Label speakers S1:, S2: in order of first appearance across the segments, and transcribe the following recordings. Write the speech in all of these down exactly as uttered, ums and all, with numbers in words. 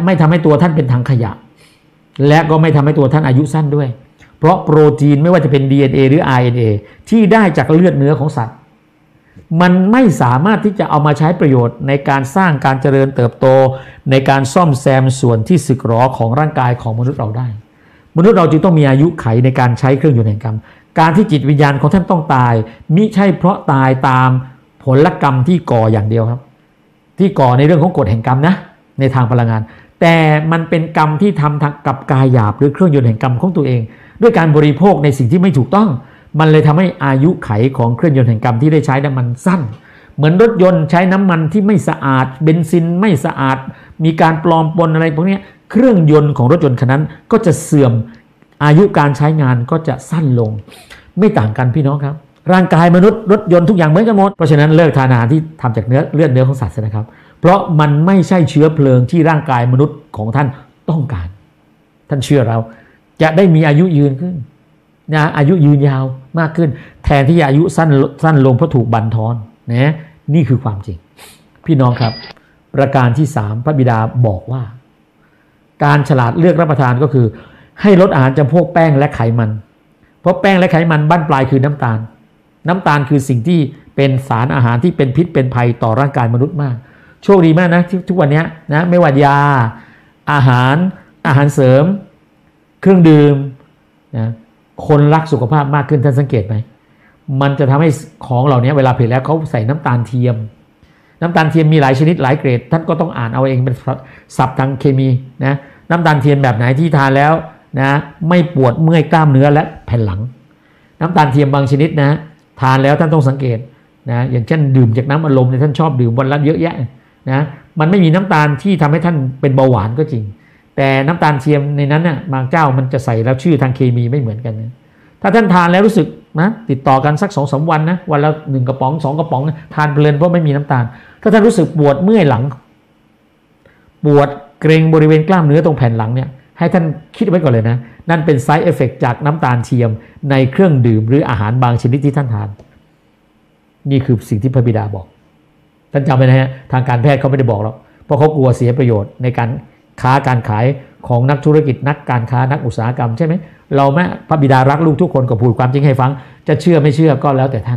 S1: ไม่ทำให้ตัวท่านเป็นถังขยะและก็ไม่ทำให้ตัวท่านอายุสั้นด้วยเพราะโปรตีนไม่ว่าจะเป็น ดี เอ็น เอ หรือ อาร์ เอ็น เอ ที่ได้จากเลือดเนื้อของสัตว์มันไม่สามารถที่จะเอามาใช้ประโยชน์ในการสร้างการเจริญเติบโตในการซ่อมแซมส่วนที่สึกหรอของร่างกายของมนุษย์เราได้มนุษย์เราจึงต้องมีอายุไขในการใช้เครื่องยนต์แห่งกรรมการที่จิตวิญญาณของท่านต้องตายมิใช่เพราะตายตามผลกรรมที่ก่ออย่างเดียวครับที่ก่อในเรื่องของกฎแห่งกรรมนะในทางพลังงานแต่มันเป็นกรรมที่ทำกับกายหยาบหรือเครื่องยนต์แห่งกรรมของตัวเองด้วยการบริโภคในสิ่งที่ไม่ถูกต้องมันเลยทำให้อายุไขของเครื่องยนต์แห่งกรรมที่ได้ใช้นั้นมันสั้นเหมือนรถยนต์ใช้น้ำมันที่ไม่สะอาดเบนซินไม่สะอาดมีการปลอมปนอะไรพวกนี้เครื่องยนต์ของรถยนต์คันนั้นก็จะเสื่อมอายุการใช้งานก็จะสั้นลงไม่ต่างกันพี่น้องครับร่างกายมนุษย์รถยนต์ทุกอย่างเหมือนกันหมดเพราะฉะนั้นเลิกทานอาหารที่ทำจากเนื้อเลือดเนื้อของสัตว์นะครับเพราะมันไม่ใช่เชื้อเพลิงที่ร่างกายมนุษย์ของท่านต้องการท่านเชื่อเราจะได้มีอายุยืนขึ้นนะอายุยืนยาวมากขึ้นแทนที่อายุสั้นสั้นลงเพราะถูกบั่นทอนนะนี่คือความจริงพี่น้องครับประการที่สามพระบิดาบอกว่าการฉลาดเลือกรับประทานก็คือให้ลดอาหารจำพวกแป้งและไขมันเพราะแป้งและไขมันบั้นปลายคือน้ำตาลน้ำตาลคือสิ่งที่เป็นสารอาหารที่เป็นพิษเป็นภัยต่อร่างกายมนุษย์มากโชคดีมากนะที่ทุกวันนี้นะไม่ว่ายาอาหารอาหารเสริมเครื่องดื่มนะคนรักสุขภาพมากขึ้นท่านสังเกตไหมมันจะทำให้ของเหล่านี้เวลาผลิตแล้วเขาใส่น้ำตาลเทียมน้ำตาลเทียมมีหลายชนิดหลายเกรดท่านก็ต้องอ่านเอาเองเป็นศัพท์ทางเคมีนะน้ำตาลเทียมแบบไหนที่ทานแล้วนะไม่ปวดเมื่อยกล้ามเนื้อและแผ่นหลังน้ำตาลเทียมบางชนิดนะทานแล้วท่านต้องสังเกตนะอย่างเช่นดื่มจากน้ำอัดลมเนี่ยท่านชอบดื่มวันละเยอะแยะนะมันไม่มีน้ำตาลที่ทำให้ท่านเป็นเบาหวานก็จริงแต่น้ำตาลเทียมในนั้นน่ะบางเจ้ามันจะใส่แล้วชื่อทางเคมีไม่เหมือนกันนะถ้าท่านทานแล้วรู้สึกนะติดต่อกันสัก สองถึงสาม วันนะวันละหนึ่งกระป๋องสองกระป๋องทานเพลินเพราะไม่มีน้ำตาลถ้าท่านรู้สึกปวดเมื่อยหลังปวดเกร็งบริเวณกล้ามเนื้อตรงแผ่นหลังเนี่ยให้ท่านคิดไว้ก่อนเลยนะนั่นเป็น side effect จากน้ำตาลเทียมในเครื่องดื่มหรืออาหารบางชนิดที่ท่านทานนี่คือสิ่งที่พระบิดาบอกท่านจำไว้นะฮะทางการแพทย์เขาไม่ได้บอกหรอกเพราะเขากลัวเสียประโยชน์ในการค้าการขายของนักธุรกิจนักการค้านักอุตสาหกรรมใช่ไหมเราแม่พระบิดารักลูกทุกคนก็พูดความจริงให้ฟังจะเชื่อไม่เชื่อก็แล้วแต่ท่าน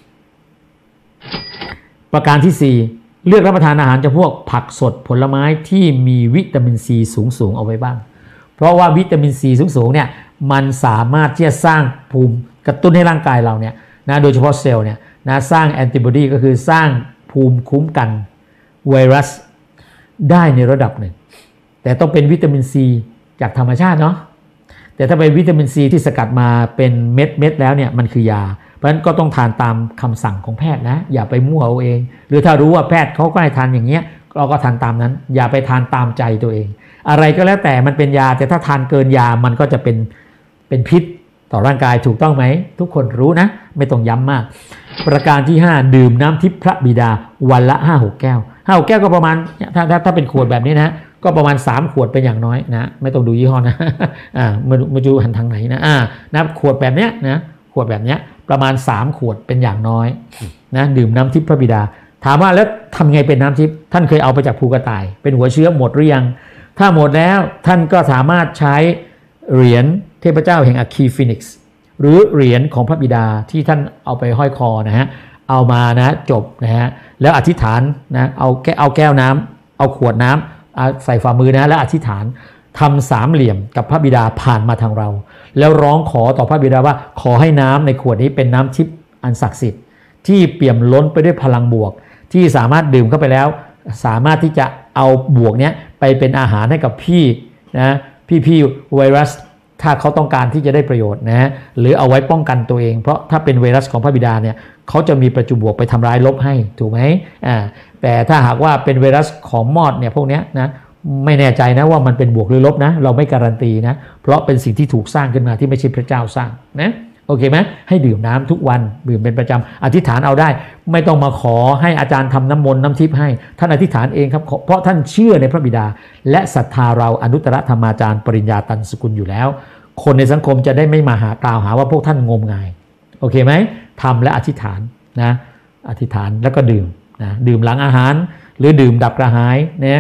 S1: ประการที่สี่เลือกรับประทานอาหารจำพวกผักสดผลไม้ที่มีวิตามินซีสูงๆเอาไว้บ้างเพราะว่าวิตามินซีสูงๆเนี่ยมันสามารถที่จะสร้างภูมิกระตุ้นให้ร่างกายเราเนี่ยนะโดยเฉพาะเซลล์เนี่ยนะสร้างแอนติบอดีก็คือสร้างภูมิคุ้มกันไวรัสได้ในระดับหนึ่งแต่ต้องเป็นวิตามินซีจากธรรมชาติเนาะแต่ถ้าเป็นวิตามินซีที่สกัดมาเป็นเม็ดเม็ดแล้วเนี่ยมันคือยาเพราะฉะนั้นก็ต้องทานตามคำสั่งของแพทย์นะอย่าไปมั่วเอาเองหรือถ้ารู้ว่าแพทย์เขาก็ให้ทานอย่างเงี้ยเราก็ทานตามนั้นอย่าไปทานตามใจตัวเองอะไรก็แล้วแต่มันเป็นยาแต่ถ้าทานเกินยามันก็จะเป็นเป็นพิษต่อร่างกายถูกต้องไหมทุกคนรู้นะไม่ต้องย้ำมากประการที่ห้าดื่มน้ำทิพย์พระบิดาวันละ ห้าหก แก้ว ห้าหก แก้วก็ประมาณถ้าถ้าถ้าเป็นขวดแบบนี้นะก็ประมาณสามขวดเป็นอย่างน้อยนะไม่ต้องดูยี่ห้อนะอ่ามามาดูหันทางไหนนะอ่านะขวดแบบเนี้ยนะขวดแบบเนี้ยประมาณสามขวดเป็นอย่างน้อยนะดื่มน้ำทิพย์พระบิดาถามว่าแล้วทำไงเป็นน้ำทิพย์ท่านเคยเอาไปจากภูกระต่ายเป็นหัวเชื้อหมดหรือยังถ้าหมดแล้วท่านก็สามารถใช้เหรียญเทพเจ้าแห่งอัคคีฟินิกซ์หรือเหรียญของพระบิดาที่ท่านเอาไปห้อยคอนะฮะเอามานะจบนะฮะแล้วอธิษฐานนะเอาแก้วเอาแก้วน้ำเอาขวดน้ำใส่ฝ่ามือนะแล้วอธิษฐานทำสามเหลี่ยมกับพระบิดาผ่านมาทางเราแล้วร้องขอต่อพระบิดาว่าขอให้น้ำในขวดนี้เป็นน้ำทิพย์อันศักดิ์สิทธิ์ที่เปี่ยมล้นไปด้วยพลังบวกที่สามารถดื่มเข้าไปแล้วสามารถที่จะเอาบวกนี้ไปเป็นอาหารให้กับพี่นะพี่พี่ไวรัสถ้าเขาต้องการที่จะได้ประโยชน์นะหรือเอาไว้ป้องกันตัวเองเพราะถ้าเป็นไวรัสของพระบิดาเนี่ยเขาจะมีประจุบวกไปทำร้ายลบให้ถูกไหมอ่าแต่ถ้าหากว่าเป็นไวรัสของมอดเนี่ยพวกนี้นะไม่แน่ใจนะว่ามันเป็นบวกหรือลบนะเราไม่การันตีนะเพราะเป็นสิ่งที่ถูกสร้างขึ้นมาที่ไม่ใช่พระเจ้าสร้างนะโอเคไหมให้ดื่มน้ำทุกวันดื่มเป็นประจำอธิษฐานเอาได้ไม่ต้องมาขอให้อาจารย์ทำน้ำมนต์น้ำทิพย์ให้ท่านอธิษฐานเองครับเพราะท่านเชื่อในพระบิดาและศรัทธาเราอนุตตรธรรมาจารย์ปริญญาตันสกุลอยู่แล้วคนในสังคมจะได้ไม่มาหากล่าวหาว่าพวกท่านงมงายโอเคไหมทำและอธิษฐานนะอธิษฐานแล้วก็ดื่มนะดื่มหลังอาหารหรือดื่มดับกระหายนะ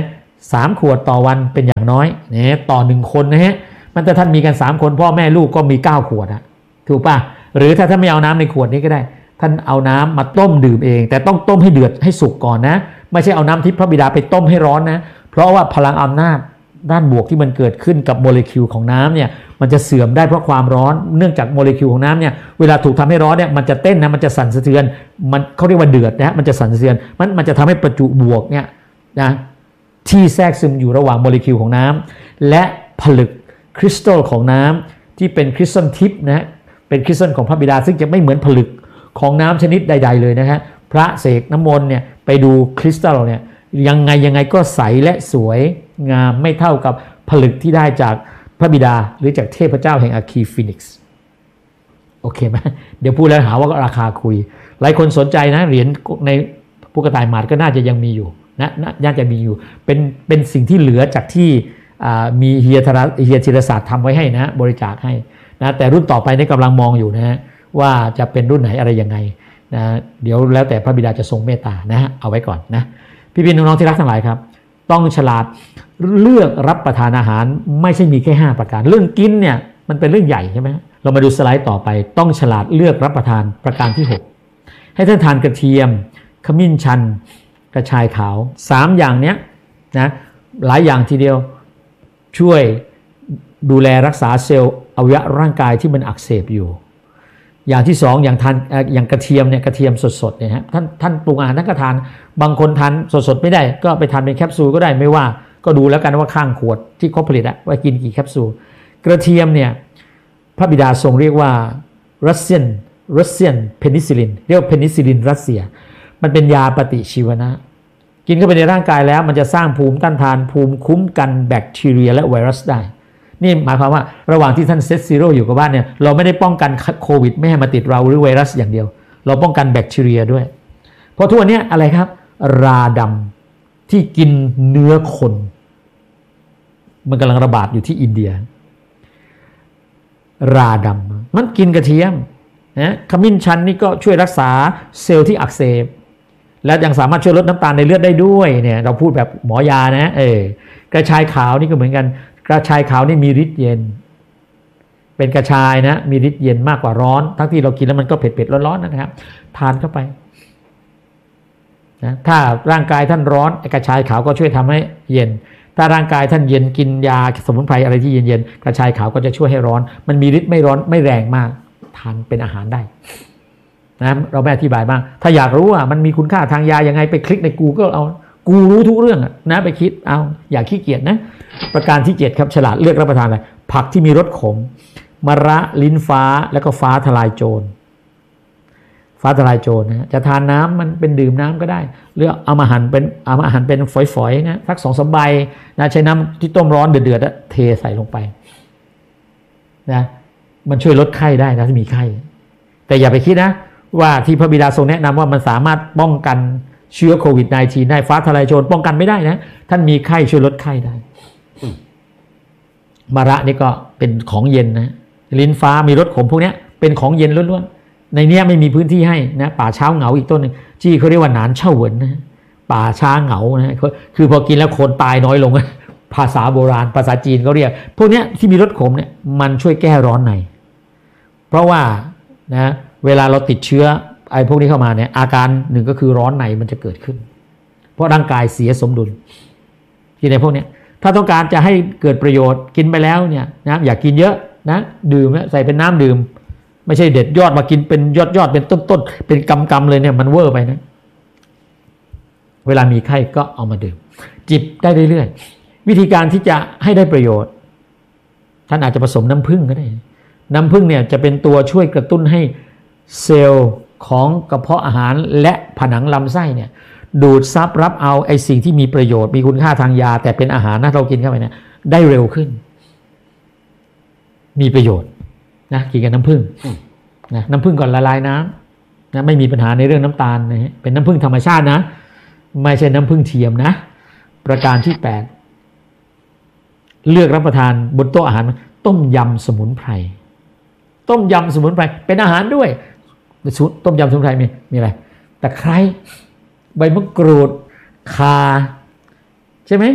S1: สามขวดต่อวันเป็นอย่างน้อยเนี่ยต่อหนึ่งคนนะฮะมันแต่ท่านมีกันสามคนพ่อแม่ลูกก็มีเก้าขวดอะถูกป่ะหรือถ้าท่านไม่เอาน้ำในขวดนี้ก็ได้ท่านเอาน้ำมาต้มดื่มเองแต่ต้องต้มให้เดือดให้สุกก่อนนะไม่ใช่เอาน้ำทิพย์พระบิดาไปต้มให้ร้อนนะเพราะว่าพลังอำนาจด้านบวกที่มันเกิดขึ้นกับโมเลกุลของน้ำเนี่ยมันจะเสื่อมได้เพราะความร้อนเนื่องจากโมเลกุลของน้ำเนี่ยเวลาถูกทำให้ร้อนเนี่ยมันจะเต้นนะมันจะสั่นสะเทือนมันเขาเรียกว่าเดือดนะมันจะสั่นสะเทือนมันมันจะทำให้ประจุบวกเนี่ยนะที่แทรกซึมอยู่ระหว่างโมเลกุลของน้ำและผลึกคริสตัลของน้ำที่เป็นคริสตัลทิพย์นะเป็นคริสตัลของพระบิดาซึ่งจะไม่เหมือนผลึกของน้ำชนิดใดๆเลยนะฮะพระเสกน้ำมนต์เนี่ยไปดูคริสตัลเนี่ยยังไงยังไงก็ใสและสวยงามไม่เท่ากับผลึกที่ได้จากพระบิดาหรือจากเทพเจ้าแห่งอาคีฟินิกซ์โอเคไหมเดี๋ยวพูดแล้วหาว่าราคาคุยหลายคนสนใจนะเหรียญในพวกกระต่ายหมาดก็น่าจะยังมีอยู่นะน่าจะมีอยู่เป็นเป็นสิ่งที่เหลือจากที่มีเฮียธราเฮียธีรศาสตร์ทำไว้ให้นะบริจาคให้นะแต่รุ่นต่อไปนี่กำลังมองอยู่นะฮะว่าจะเป็นรุ่นไหนอะไรยังไงนะเดี๋ยวแล้วแต่พระบิดาจะทรงเมตตานะเอาไว้ก่อนนะพี่ๆน้องๆที่รักทั้งหลายครับต้องฉลาดเลือกรับประทานอาหารไม่ใช่มีแค่ห้าประการเรื่องกินเนี่ยมันเป็นเรื่องใหญ่ใช่ไหมเรามาดูสไลด์ต่อไปต้องฉลาดเลือกรับประทานประการที่หกให้ท่านทานกระเทียมขมิ้นชันกระชายขาวสามอย่างเนี้ยนะหลายอย่างทีเดียวช่วยดูแลรักษาเซลล์อวัยวะร่างกายที่มันอักเสบอยู่อย่างที่สองอย่างทานอย่างกระเทียมเนี่ยกระเทียมสดๆเนี่ยฮะท่านท่านปรุงอาหารท่านก็ทานบางคนทานสดๆไม่ได้ก็ไปทานเป็นแคปซูลก็ได้ไม่ว่าก็ดูแล้วกันว่าข้างขวดที่เขาผลิตอะว่ากินกี่แคปซูลกระเทียมเนี่ยพระบิดาทรงเรียกว่ารัสเซียนรัสเซียนเพนิซิลินเรียกว่าเพนิซิลินรัสเซียมันเป็นยาปฏิชีวนะกินเข้าไปในร่างกายแล้วมันจะสร้างภูมิต้านทานภูมิคุ้มกันแบคทีเรียและไวรัสได้นี่หมายความว่าระหว่างที่ท่านเซตซีโร่อยู่กับบ้านเนี่ยเราไม่ได้ป้องกันโควิดไม่ให้มาติดเราหรือไวรัสอย่างเดียวเราป้องกันแบคทีเรียด้วยเพราะทุกวันนี้อะไรครับราดำที่กินเนื้อคนมันกำลังระบาดอยู่ที่อินเดียราดำมันกินกระเทียมนะขมิ้นชันนี่ก็ช่วยรักษาเซลล์ที่อักเสบและยังสามารถช่วยลดน้ำตาลในเลือดได้ด้วยเนี่ยเราพูดแบบหมอยานะเออกระชายขาวนี่ก็เหมือนกันกระชายขาวนี่มีฤทธิ์เย็นเป็นกระชายนะมีฤทธิ์เย็นมากกว่าร้อนทั้งที่เรากินแล้วมันก็เผ็ดๆร้อนๆนะครับทานเข้าไปนะถ้าร่างกายท่านร้อนกระชายขาวก็ช่วยทำให้เย็นถ้าร่างกายท่านเย็นกินยาสมุนไพรอะไรที่เย็นๆกระชายขาวก็จะช่วยให้ร้อนมันมีฤทธิ์ไม่ร้อนไม่แรงมากทานเป็นอาหารได้นะเราไม่อธิบายบ้างถ้าอยากรู้ว่ามันมีคุณค่าทางยายังไงไปคลิกใน Google เอากูรู้ทุกเรื่องนะไปคิดเอาอย่าขี้เกียจนะประการที่เจ็ดครับฉลาดเลือกรับประทานอะไรผักที่มีรสขมมะระลิ้นฟ้าแล้วก็ฟ้าทลายโจรฟ้าทลายโจรนะจะทานน้ำมันเป็นดื่มน้ำก็ได้หรือเอามาหั่นเป็นเอามาหั่นเป็นฝอยๆนะสักสองสามใบนะใช้น้ำที่ต้มร้อนเดือดๆเทใส่ลงไปนะมันช่วยลดไข้ได้นะถ้ามีไข้แต่อย่าไปคิดนะว่าที่พระบิดาทรงแนะนำว่ามันสามารถป้องกันเชื้อโควิด สิบเก้า ได้ฟ้าทลายโจรป้องกันไม่ได้นะท่านมีไข้ช่วยลดไข้ได้มะระนี่ก็เป็นของเย็นนะลิ้นฟ้ามีรสขมพวกนี้เป็นของเย็นล้วนๆในนี้ไม่มีพื้นที่ให้นะป่าช้าเหงาอีกต้นนึงที่เขาเรียกว่าหนานเช่าเหวินนะป่าช้าเหงานะคือพอกินแล้วคนตายน้อยลงภาษาโบราณภาษาจีนเขาเรียกพวกนี้ที่มีรสขมเนี่ยมันช่วยแก้ร้อนในเพราะว่านะเวลาเราติดเชื้อไอ้พวกนี้เข้ามาเนี่ยอาการหนึ่งก็คือร้อนในมันจะเกิดขึ้นเพราะร่างกายเสียสมดุลที่ในพวกนี้ถ้าต้องการจะให้เกิดประโยชน์กินไปแล้วเนี่ยนะอย่ากินเยอะนะดื่มใส่เป็นน้ำดื่มไม่ใช่เด็ดยอดมากินเป็นยอดยอดเป็นต้นต้นเป็นกำกำเลยเนี่ยมันเวอร์ไปนะเวลามีไข้ก็เอามาดื่มจิบได้เรื่อยๆวิธีการที่จะให้ได้ประโยชน์ท่านอาจจะผสมน้ำผึ้งก็ได้น้ำผึ้งเนี่ยจะเป็นตัวช่วยกระตุ้นให้เซลล์ของกระเพาะอาหารและผนังลำไส้เนี่ยดูดซับรับเอาไอ้สิ่งที่มีประโยชน์มีคุณค่าทางยาแต่เป็นอาหารนะเรากินเข้าไปเนี่ยได้เร็วขึ้นมีประโยชน์นะกินกับน้ำผึ้งนะน้ำผึ้งก่อนละลายน้ำนะไม่มีปัญหาในเรื่องน้ำตาลนะฮะเป็นน้ำผึ้งธรรมชาตินะไม่ใช่น้ำผึ้งเทียมนะประการที่แปดเลือกรับประทานบนโต๊ะอาหารต้มยำสมุนไพรต้มยำสมุนไพรเป็นอาหารด้วยต้มยำสมุนไพรมีมีอะไรตะไคร้ใบมะกรูดข่าใช่ไหม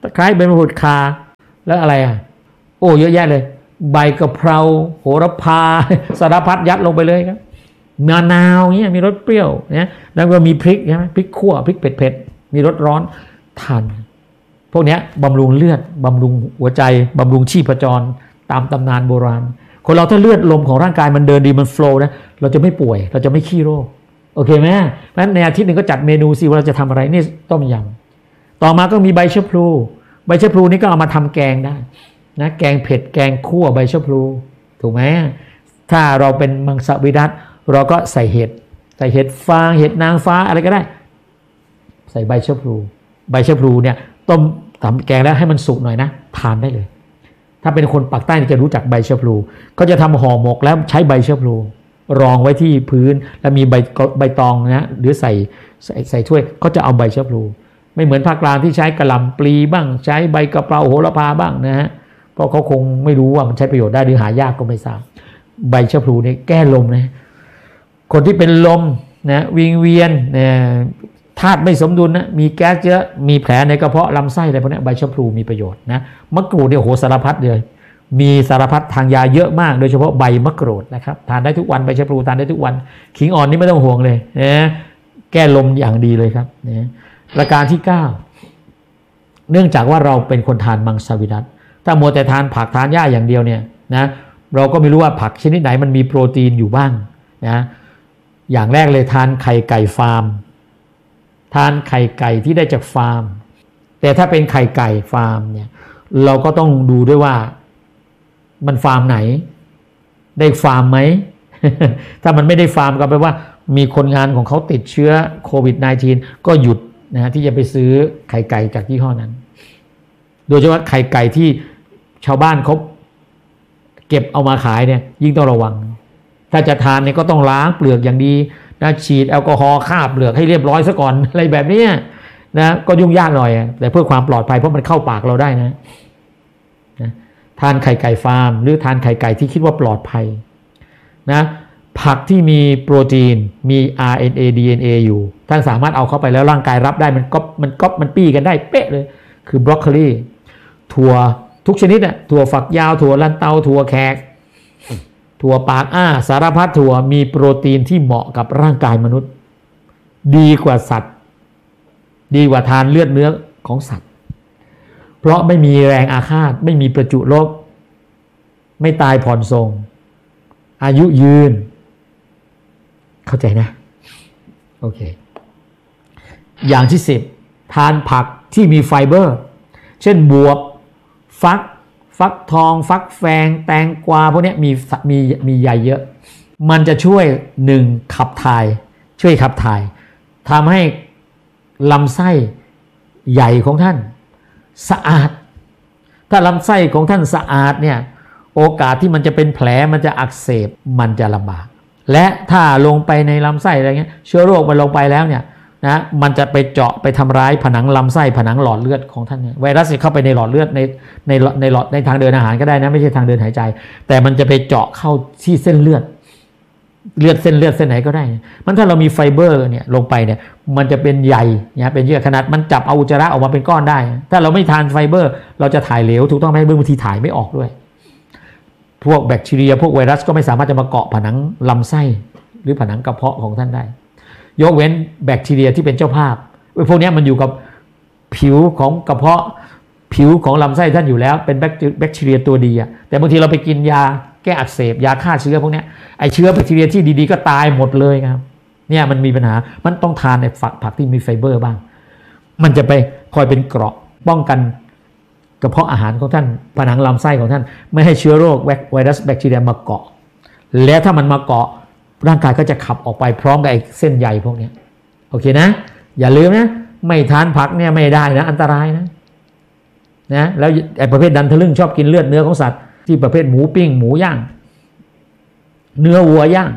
S1: ตะไคร้ใบมะกรูดข่าแล้วอะไรอ่ะโอ้เยอะแยะเลยใบกะเพราโหระพาสารพัดยัดลงไปเลยครับมะนาวเงี้ยมีรสเปรี้ยวเนี่ยแล้วก็มีพริกใช่ไหมพริกขั่วพริกเผ็ดๆมีรสร้อนทานพวกเนี้ยบำรุงเลือดบำรุงหัวใจบำรุงชีพจรตามตำนานโบราณคนเราถ้าเลือดลมของร่างกายมันเดินดีมันโฟล์นะเราจะไม่ป่วยเราจะไม่ขี้โรคโอเคไหมเพราะฉะนั้นในอาทิตย์หนึ่งก็จัดเมนูสิว่าเราจะทำอะไรนี่ต้มยำต่อมาก็มีใบชะพลูใบชะพลูนี่ก็เอามาทำแกงได้นะแกงเผ็ดแกงคั่วใบชะพลูถูกไหมถ้าเราเป็นมังสวิรัติเราก็ใส่เห็ดใส่เห็ดฟางเห็ดนางฟ้าอะไรก็ได้ใส่ใบชะพลูใบชะพลูเนี่ยต้มทำแกงแล้วให้มันสุกหน่อยนะทานได้เลยถ้าเป็นคนปากใต้จะรู้จักใบชะพลูก็จะทำห่อหมกแล้วใช้ใบชะพลูรองไว้ที่พื้นแล้วมีใบใบตองนะหรือใส่ใส่ใส่ถ้วยก็จะเอาใบชะพลูไม่เหมือนภาคกลางที่ใช้กระหล่ำปลีบ้างใช้ใบกะเพราโหระพาบ้างนะฮะเพราะเขาคงไม่รู้ว่ามันใช้ประโยชน์ได้หรือหายากก็ไม่ทราบใบชะพลูเนี่ยแก้ลมนะคนที่เป็นลมนะวิงเวียนนะธาตุไม่สมดุลนะมีแก๊สเยอะมีแผลในกระเพาะลำไส้อะไรพวกนี้ใบชะพลูมีประโยชน์นะมะกรูดเนี่ยโหสารพัดเลยมีสารพัดทางยาเยอะมากโดยเฉพาะใบมะกรูดนะครับทานได้ทุกวันใบชะพลูทานได้ทุกวันขิงอ่อนนี่ไม่ต้องห่วงเลยนะแก้ลมอย่างดีเลยครับนะประการที่เก้าเนื่องจากว่าเราเป็นคนทานมังสวิรัติถ้ามัวแต่ทานผักทานหญ้าอย่างเดียวเนี่ยนะเราก็ไม่รู้ว่าผักชนิดไหนมันมีโปรตีนอยู่บ้างนะอย่างแรกเลยทานไข่ไก่ฟาร์มทานไข่ไก่ที่ได้จากฟาร์มแต่ถ้าเป็นไข่ไก่ฟาร์มเนี่ยเราก็ต้องดูด้วยว่ามันฟาร์มไหนได้ฟาร์มไหม ถ้ามันไม่ได้ฟาร์มก็แปลว่ามีคนงานของเขาติดเชื้อโควิด สิบเก้า ก็หยุดนะที่จะไปซื้อไข่ไก่จากยี่ห้อนั้นโดยเฉพาะไข่ไก่ที่ชาวบ้านเขาเก็บเอามาขายเนี่ยยิ่งต้องระวังถ้าจะทานเนี่ยก็ต้องล้างเปลือกอย่างดีนะฉีดแอลกอฮอล์ฆ่าเปลือกให้เรียบร้อยซะก่อนอะไรแบบนี้นะก็ยุ่งยากหน่อยแต่เพื่อความปลอดภัยเพราะมันเข้าปากเราได้นะนะทานไข่ไก่ฟาร์มหรือทานไข่ไก่ที่คิดว่าปลอดภัยนะผักที่มีโปรตีนมี อาร์ เอ็น เอ ดี เอ็น เอ อยู่ท่านสามารถเอาเข้าไปแล้วร่างกายรับได้มันก๊อปมันก๊อปมันปี้กันได้เป๊ะเลยคือบรอกโคลีถั่วทุกชนิดอ่ะถั่วฝักยาวถั่วลันเตาถั่วแขกถั่วปากอ้าสารพัดถั่วมีโปรตีนที่เหมาะกับร่างกายมนุษย์ดีกว่าสัตว์ดีกว่าทานเลือดเนื้อของสัตว์เพราะไม่มีแรงอาฆาตไม่มีประจุลบไม่ตายผ่อนทรงอายุยืนเข้าใจนะโอเคอย่างที่สิบทานผักที่มีไฟเบอร์เช่นบวบฟักฟักทองฟักแฟงแตงกวาพวกนี้มีมีมีใยเยอะมันจะช่วยหนึ่งขับถ่ายช่วยขับถ่ายทำให้ลำไส้ใหญ่ของท่านสะอาดถ้าลำไส้ของท่านสะอาดเนี่ยโอกาสที่มันจะเป็นแผลมันจะอักเสบมันจะลำบากและถ้าลงไปในลำไส้อะไรเงี้ยเชื้อโรคมันลงไปแล้วเนี่ยนะมันจะไปเจาะไปทำร้ายผนังลำไส้ผนังหลอดเลือดของท่านเนี่ยไวรัสเข้าไปในหลอดเลือดในในในหลอดในทางเดินอาหารก็ได้นะไม่ใช่ทางเดินหายใจแต่มันจะไปเจาะเข้าที่เส้นเลือดเลือดเส้นเลือดเส้นไหนก็ได้มันถ้าเรามีไฟเบอร์เนี่ยลงไปเนี่ยมันจะเป็นใยเนี่ยเป็นเยื่อขนาดมันจับเอาอุจจาระออกมาเป็นก้อนได้ถ้าเราไม่ทานไฟเบอร์เราจะถ่ายเหลวถูกต้องไหมบางทีถ่ายไม่ออกด้วยพวกแบคทีเรียพวกไวรัสก็ไม่สามารถจะมาเกาะผนังลำไส้หรือผนังกระเพาะของท่านได้ยกเว้นแบคทีเรียที่เป็นเจ้าภาพพวกนี้มันอยู่กับผิวของกระเพาะผิวของลำไส้ท่านอยู่แล้วเป็นแบคทีเรียตัวดีอะแต่บางทีเราไปกินยาแก้อักเสบยาฆ่าเชื้อพวกนี้ไอเชื้อแบคทีเรียที่ดีๆก็ตายหมดเลยครับเนี่ยมันมีปัญหามันต้องทานในฝักผักที่มีไฟเบอร์บ้างมันจะไปคอยเป็นเกราะป้องกันกระเพาะอาหารของท่านผนังลำไส้ของท่านไม่ให้เชื้อโรคไวรัสแบคทีเรียมาเกาะแล้วถ้ามันมาเกาะร่างกายก็จะขับออกไปพร้อมกับไอ้เส้นใยพวกนี้โอเคนะอย่าลืมนะไม่ทานผักเนี่ยไม่ได้นะอันตรายนะนะแล้วไอ้ประเภทดันทะลึ่งชอบกินเลือดเนื้อของสัตว์ที่ประเภทหมูปิ้งหมูย่างเนื้อวัวย่าง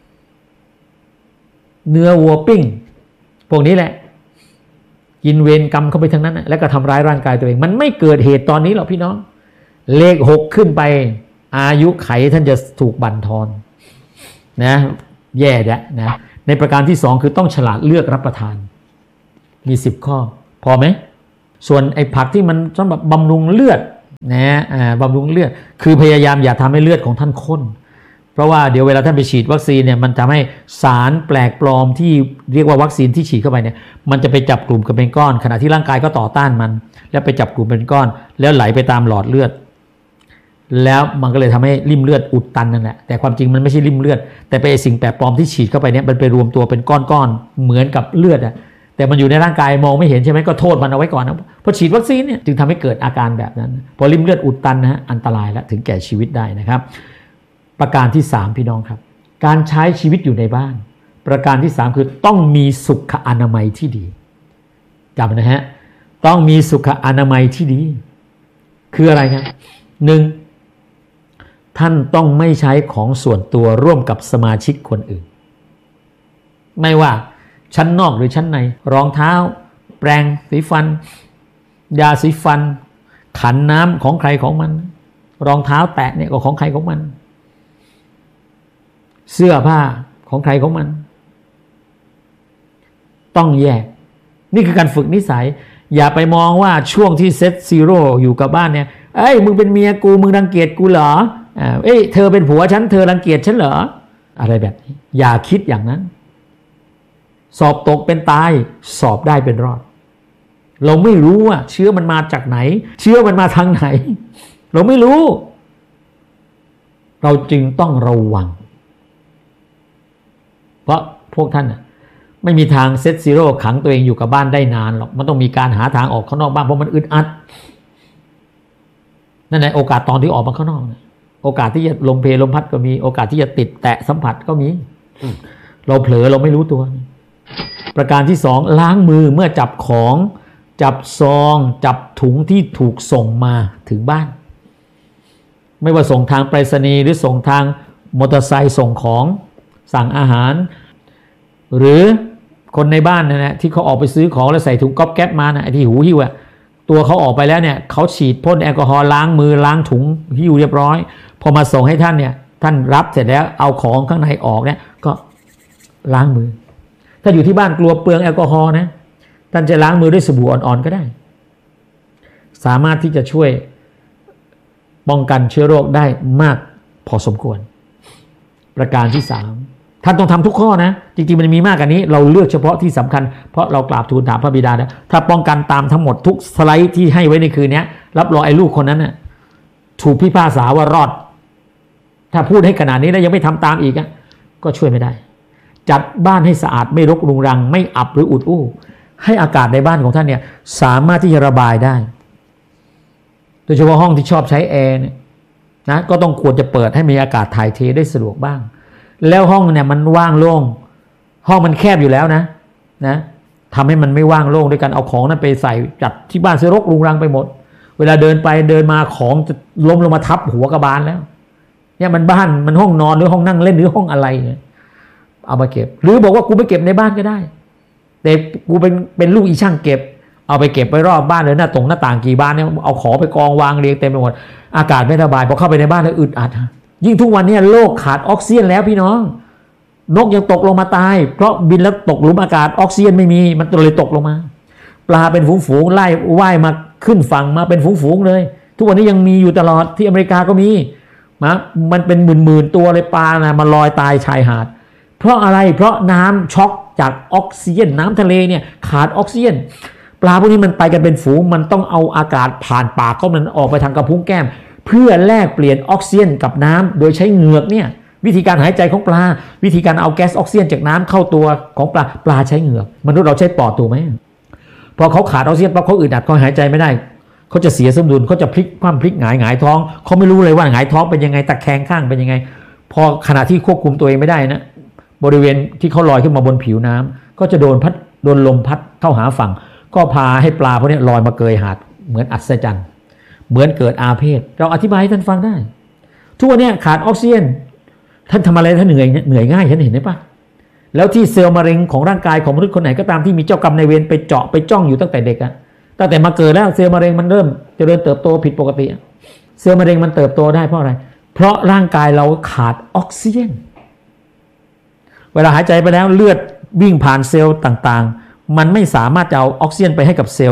S1: เนื้อวัวปิ้งพวกนี้แหละกินเวรกรรมเข้าไปทั้งนั้นนะแล้วก็ทำร้ายร่างกายตัวเองมันไม่เกิดเหตุตอนนี้หรอกพี่น้องเลขหกขึ้นไปอายุไขท่านจะถูกบั่นทอนนะแย่แล้วนะในประการที่สองคือต้องฉลาดเลือกรับประทานมีสิบข้อพอไหมส่วนไอ้ผักที่มันสำหรับบำรุงเลือดนะอ่าบำรุงเลือดคือพยายามอย่าทำให้เลือดของท่านข้นเพราะว่าเดี๋ยวเวลาท่านไปฉีดวัคซีนเนี่ยมันทำให้สารแปลกปลอมที่เรียกว่าวัคซีนที่ฉีดเข้าไปเนี่ยมันจะไปจับกลุ่มกันเป็นก้อนขณะที่ร่างกายก็ต่อต้านมันแล้วไปจับกลุ่มเป็นก้อนแล้วไหลไปตามหลอดเลือดแล้วมันก็เลยทำให้ริ่มเลือดอุดตันนั่นแหละแต่ความจริงมันไม่ใช่ริ่มเลือดแต่ไปสิ่งแปลกปลอมที่ฉีดเข้าไปเนี่ยมันไปรวมตัวเป็นก้อนๆเหมือนกับเลือดอะแต่มันอยู่ในร่างกายมองไม่เห็นใช่ไหมก็โทษมันเอาไว้ก่อนนะพอฉีดวัคซีนเนี่ยจึงทำให้เกิดอาการแบบนั้นพอริ่มเลือดอุดตันนะฮะอันตรายและถึงแก่ชีวิตได้นะครับประการที่สามพี่น้องครับการใช้ชีวิตอยู่ในบ้านประการที่สามคือต้องมีสุขอนามัยที่ดีจำนะฮะต้องมีสุขอนามัยที่ดีคืออะไรครับหนึ่งท่านต้องไม่ใช้ของส่วนตัวร่วมกับสมาชิกคนอื่นไม่ว่าชั้นนอกหรือชั้นในรองเท้าแปรงสีฟันยาสีฟันขันน้ำของใครของมันรองเท้าแตะเนี่ยก็ของใครของมันเสื้อผ้าของใครของมันต้องแยกนี่คือการฝึกนิสัยอย่าไปมองว่าช่วงที่เซตซีโร่อยู่กับบ้านเนี่ยเอ้ยมึงเป็นเมียกูมึงรังเกียจกูเหรอเอ้ยเธอเป็นผัวฉันเธอรังเกียจฉันเหรออะไรแบบนี้อย่าคิดอย่างนั้นสอบตกเป็นตายสอบได้เป็นรอดเราไม่รู้ว่าเชื้อมันมาจากไหนเชื้อมันมาทางไหนเราไม่รู้เราจึงต้องระวังเพราะพวกท่านไม่มีทางเซตซีโร่ขังตัวเองอยู่กับบ้านได้นานหรอกมันต้องมีการหาทางออกข้างนอกบ้านเพราะมันอึดอัดนั่นแหละโอกาสตอนที่ออกมาข้างนอกโอกาสที่จะลมเพลลมพัดก็มีโอกาสที่จะติดแตะสัมผัสก็มีเราเผลอเราไม่รู้ตัวประการที่สองล้างมือเมื่อจับของจับซองจับถุงที่ถูกส่งมาถึงบ้านไม่ว่าส่งทางไปรษณีย์หรือส่งทางมอเตอร์ไซค์ส่งของสั่งอาหารหรือคนในบ้านนะนะที่เขาออกไปซื้อของแล้วใส่ถุงก๊อบแก๊บมานะไอ้ที่หูหิ้วอะตัวเขาออกไปแล้วเนี่ยเขาฉีดพ่นแอลกอฮอล์ล้างมือล้างถุงหิ้วเรียบร้อยพอมาส่งให้ท่านเนี่ยท่านรับเสร็จแล้วเอาของข้างในออกเนี่ยก็ล้างมือถ้าอยู่ที่บ้านกลัวเปลืองแอลกอฮอล์นะท่านจะล้างมือด้วยสบู่อ่อนๆก็ได้สามารถที่จะช่วยป้องกันเชื้อโรคได้มากพอสมควรประการที่สามท่านต้องทำทุกข้อนะจริงๆมันมีมากกว่านี้เราเลือกเฉพาะที่สำคัญเพราะเรากราบทูลถามพระบิดานะถ้าป้องกันตามทั้งหมดทุกสไลด์ที่ให้ไว้ในคืนนี้รับรองไอ้ลูกคนนั้นน่ะถูกพิพากษาว่ารอดถ้าพูดให้ขนาดนี้แล้วยังไม่ทำตามอีกก็ช่วยไม่ได้จัดบ้านให้สะอาดไม่รกรุงรังไม่อับหรืออุดอู้ให้อากาศในบ้านของท่านเนี่ยสามารถที่จะระบายได้โดยเฉพาะห้องที่ชอบใช้แอร์เนี่ยนะก็ต้องควรจะเปิดให้มีอากาศถ่ายเทได้สะดวกบ้างแล้วห้องเนี่ยมันว่างโล่งห้องมันแคบอยู่แล้วนะนะทำให้มันไม่ว่างโล่งด้วยการเอาของนั้นไปใส่จัดที่บ้านเสรกรุงรังไปหมดเวลาเดินไปเดินมาของจะล้มลงมาทับหัวกระบาลแล้วเนี่ยมันบ้านมันห้องนอนหรือห้องนั่งเล่นหรือห้องอะไรเนี่ยเอามาเก็บหรือบอกว่ากูไปเก็บในบ้านก็ได้แต่กูเป็นเป็นลูกอีช่างเก็บเอาไปเก็บไปรอบบ้านเลยหน้าตรงหน้าต่างกี่บ้านเนี่ยเอาของไปกองวางเรียงเต็มไปหมดอากาศไม่ระบายพอเข้าไปในบ้านแล้วอึดอัดยิ่งทุกวันนี้โลกขาดออกซิเจนแล้วพี่น้องนกยังตกลงมาตายเพราะบินแล้วตกหลุมอากาศออกซิเจนไม่มีมันเลยตกลงมาปลาเป็นฝูงๆไล่ว่ายมาขึ้นฝั่งมาเป็นฝูงๆเลยทุกวันนี้ยังมีอยู่ตลอดที่อเมริกาก็มีนะมันเป็นหมื่นๆตัวเลยปลานะมาลอยตายชายหาดเพราะอะไรเพราะน้ำช็อกจากออกซิเจนน้ำทะเลเนี่ยขาดออกซิเจนปลาพวกนี้มันไปกันเป็นฝูงมันต้องเอาอากาศผ่านปากเขามันออกไปทางกระพุ้งแก้มเพื่อแลกเปลี่ยนออกซิเจนกับน้ำโดยใช้เหงือกเนี่ยวิธีการหายใจของปลาวิธีการเอาแก๊สออกซิเจนจากน้ำเข้าตัวของปลาปลาใช้เหงือกมนุษย์เราใช้ปอดถูกไหมพอเขาขาดออกซิเจนเพราะเขาอึดอัดเขาหายใจไม่ได้เขาจะเสียสมดุลเขาจะพลิกคว่ำพลิกหงายหงายท้องเขาไม่รู้เลยว่าหงายท้องเป็นยังไงตะแคงข้างเป็นยังไงพอขณะที่ควบคุมตัวเองไม่ได้นะบริเวณที่เขาลอยขึ้นมาบนผิวน้ำก็จะโดนพัดโดนลมพัดเข้าหาฝั่งก็พาให้ปลาพวกนี้ลอยมาเกยหาดเหมือนอัศจรรย์เหมือนเกิดอาเพศเราอธิบายให้ท่านฟังได้ทุกวันนี้ขาดออกซิเจนท่านทำอะไรท่านเหนื่อยเหนื่อยง่ายท่านเห็นไหมปะแล้วที่เซลล์มะเร็งของร่างกายของมนุษย์คนไหนก็ตามที่มีเจ้ากรรมนายเวรไปเจาะไปจ้องอยู่ตั้งแต่เด็กอะตั้งแต่มาเกิดแล้วเซลล์มะเร็งมันเริ่มเจริญเติบโตผิดปกติเซลล์มะเร็งมันเติบโตได้เพราะอะไรเพราะร่างกายเราขาดออกซิเจนเวลาหายใจไปแล้วเลือดวิ่งผ่านเซลล์ต่างๆมันไม่สามารถจะเอาออกซิเจนไปให้กับเซลล์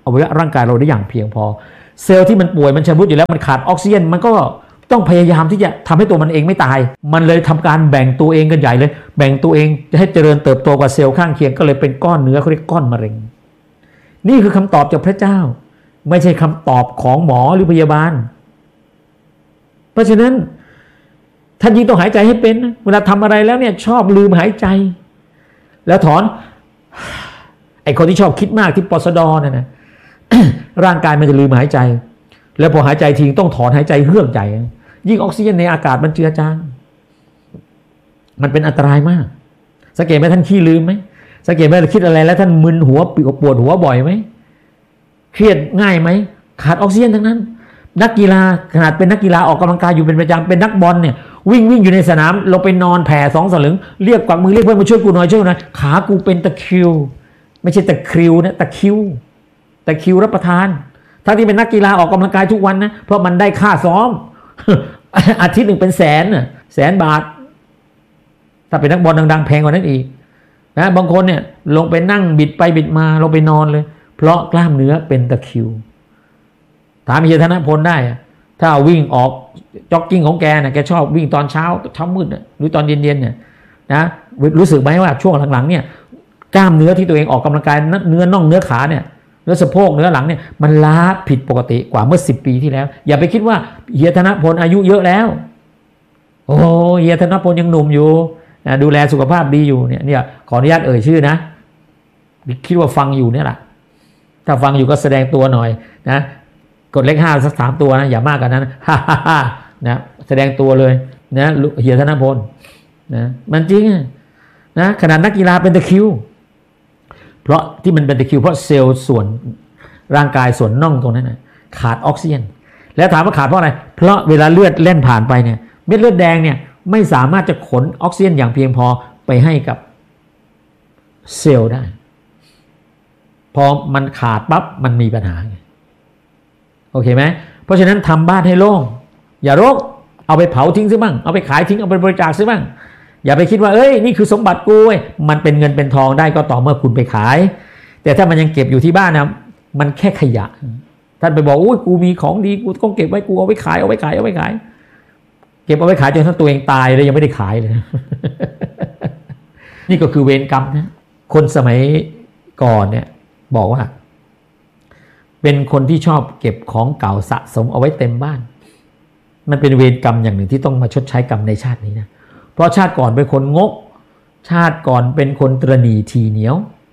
S1: อวัยวะร่างกายเราได้อย่างเพียงพอเซลล์ที่มันป่วยมันชำรุดอยู่แล้วมันขาดออกซิเจนมันก็ต้องพยายามที่จะทำให้ตัวมันเองไม่ตายมันเลยทำการแบ่งตัวเองกันใหญ่เลยแบ่งตัวเองจะให้เจริญเติบโตกว่าเซลล์ข้างเคียงก็เลยเป็นก้อนเนื้อเขาเรียกก้อนมะเร็งนี่คือคำตอบจากพระเจ้าไม่ใช่คำตอบของหมอหรือพยาบาลเพราะฉะนั้นท่านยิ่งต้องหายใจให้เป็นเวลาทำอะไรแล้วเนี่ยชอบลืมหายใจแล้วถอนไอ้คนที่ชอบคิดมากที่ปสดเนี่ยนะ ร่างกายมันจะลืมหายใจแล้วพอหายใจทิ้งต้องถอนหายใจเฮือกใจยิ่งออกซิเจนในอากาศมันเจือจางมันเป็นอันตรายมากสังเกตไหมท่านขี้ลืมไหมสังเกตไหมคิดอะไรแล้วท่านมึนหัวปวดหัวบ่อยไหมเครียดง่ายไหมขาดออกซิเจนทั้งนั้นนักกีฬาขนาดเป็นนักกีฬาออกกำลังกายอยู่เป็นประจำเป็นนักบอลเนี่ยวิ่งวิ่งอยู่ในสนามเราไปนอนแผ่สองสลึงเรียกกวักมือเรียกเพื่อนมาช่วยกูหน่อยช่วยหน่อยขากูเป็นตะคริวไม่ใช่ตะคริวนะตะคริวตะคริวรับประทานทั้งที่เป็นนักกีฬาออกกำลังกายทุกวันนะเพราะมันได้ค่าซ้อม อาทิตย์หนึ่งเป็นแสนน่ะแสนบาทถ้าเป็นนักบอลดังๆแพงกว่านั้นอีกนะบางคนเนี่ยลงไปนั่งบิดไปบิดมาลงไปนอนเลยเพราะกล้ามเนื้อเป็นตะคริวถามเฮียธนพลได้ถ้าวิ่งออกจ็อกกิ้งของแกนะแกชอบวิ่งตอนเช้าเช้ามืดหรือตอนเย็นๆเนี่ยนะรู้สึกไหมว่าช่วงหลังๆเนี่ยกล้ามเนื้อที่ตัวเองออกกำลังกายเนื้อน่องเนื้อขาเนี่ยเนื้อสะโพกเนื้อหลังเนี่ยมันล้าผิดปกติกว่าเมื่อสิบปีที่แล้วอย่าไปคิดว่าเฮียธนพลอายุเยอะแล้วโอ้เฮียธนพลยังหนุ่มอยู่นะดูแลสุขภาพดีอยู่เนี่ยเนี่ยขออนุญาตเอ่ยชื่อนะคิดว่าฟังอยู่เนี่ยแหละถ้าฟังอยู่ก็แสดงตัวหน่อยนะกดเลขห้าสักสามตัวนะอย่ามากกว่านั้นฮ่าฮ่าฮ่านะแสดงตัวเลยนะเฮียธนพลนะมันจริงนะขนาดนักกีฬาเป็นตะคริวเพราะที่มันเป็นตะคริวเพราะเซลล์ส่วนร่างกายส่วนน่องตรงนั้นนะขาดออกซิเจนแล้วถามว่าขาดเพราะอะไรเพราะเวลาเลือดเล่นผ่านไปเนี่ยเม็ดเลือดแดงเนี่ยไม่สามารถจะขนออกซิเจนอย่างเพียงพอไปให้กับเซลล์ได้พอมันขาดปั๊บมันมีปัญหาโอเคไหมเพราะฉะนั้นทำบ้านให้โล่งอย่ารกเอาไปเผาทิ้งซะบ้างเอาไปขายทิ้งเอาไปบริจาคซะบ้างอย่าไปคิดว่าเอ้ยนี่คือสมบัติกูเว้ยมันเป็นเงินเป็นทองได้ก็ต่อเมื่อคุณไปขายแต่ถ้ามันยังเก็บอยู่ที่บ้านนะมันแค่ขยะท่านไปบอกอุ้ยกูมีของดีกูต้องเก็บไว้กูเอาไว้ขายเอาไว้ขายเอาไว้ขายเก็บเอาไว้ขายจนทั้งตัวเองตายเลยยังไม่ได้ขายเลย นี่ก็คือเวรกรรมนะคนสมัยก่อนเนี่ยบอกว่าเป็นคนที่ชอบเก็บของเก่าสะสมเอาไว้เต็มบ้านมันเป็นเวรกรรมอย่างหนึ่งที่ต้องมาชดใช้กรรมในชาตินี้นะเพราะชาติก่อนเป็นคนงกชาติก่อนเป็นคนตระหนี่ทีเหนียว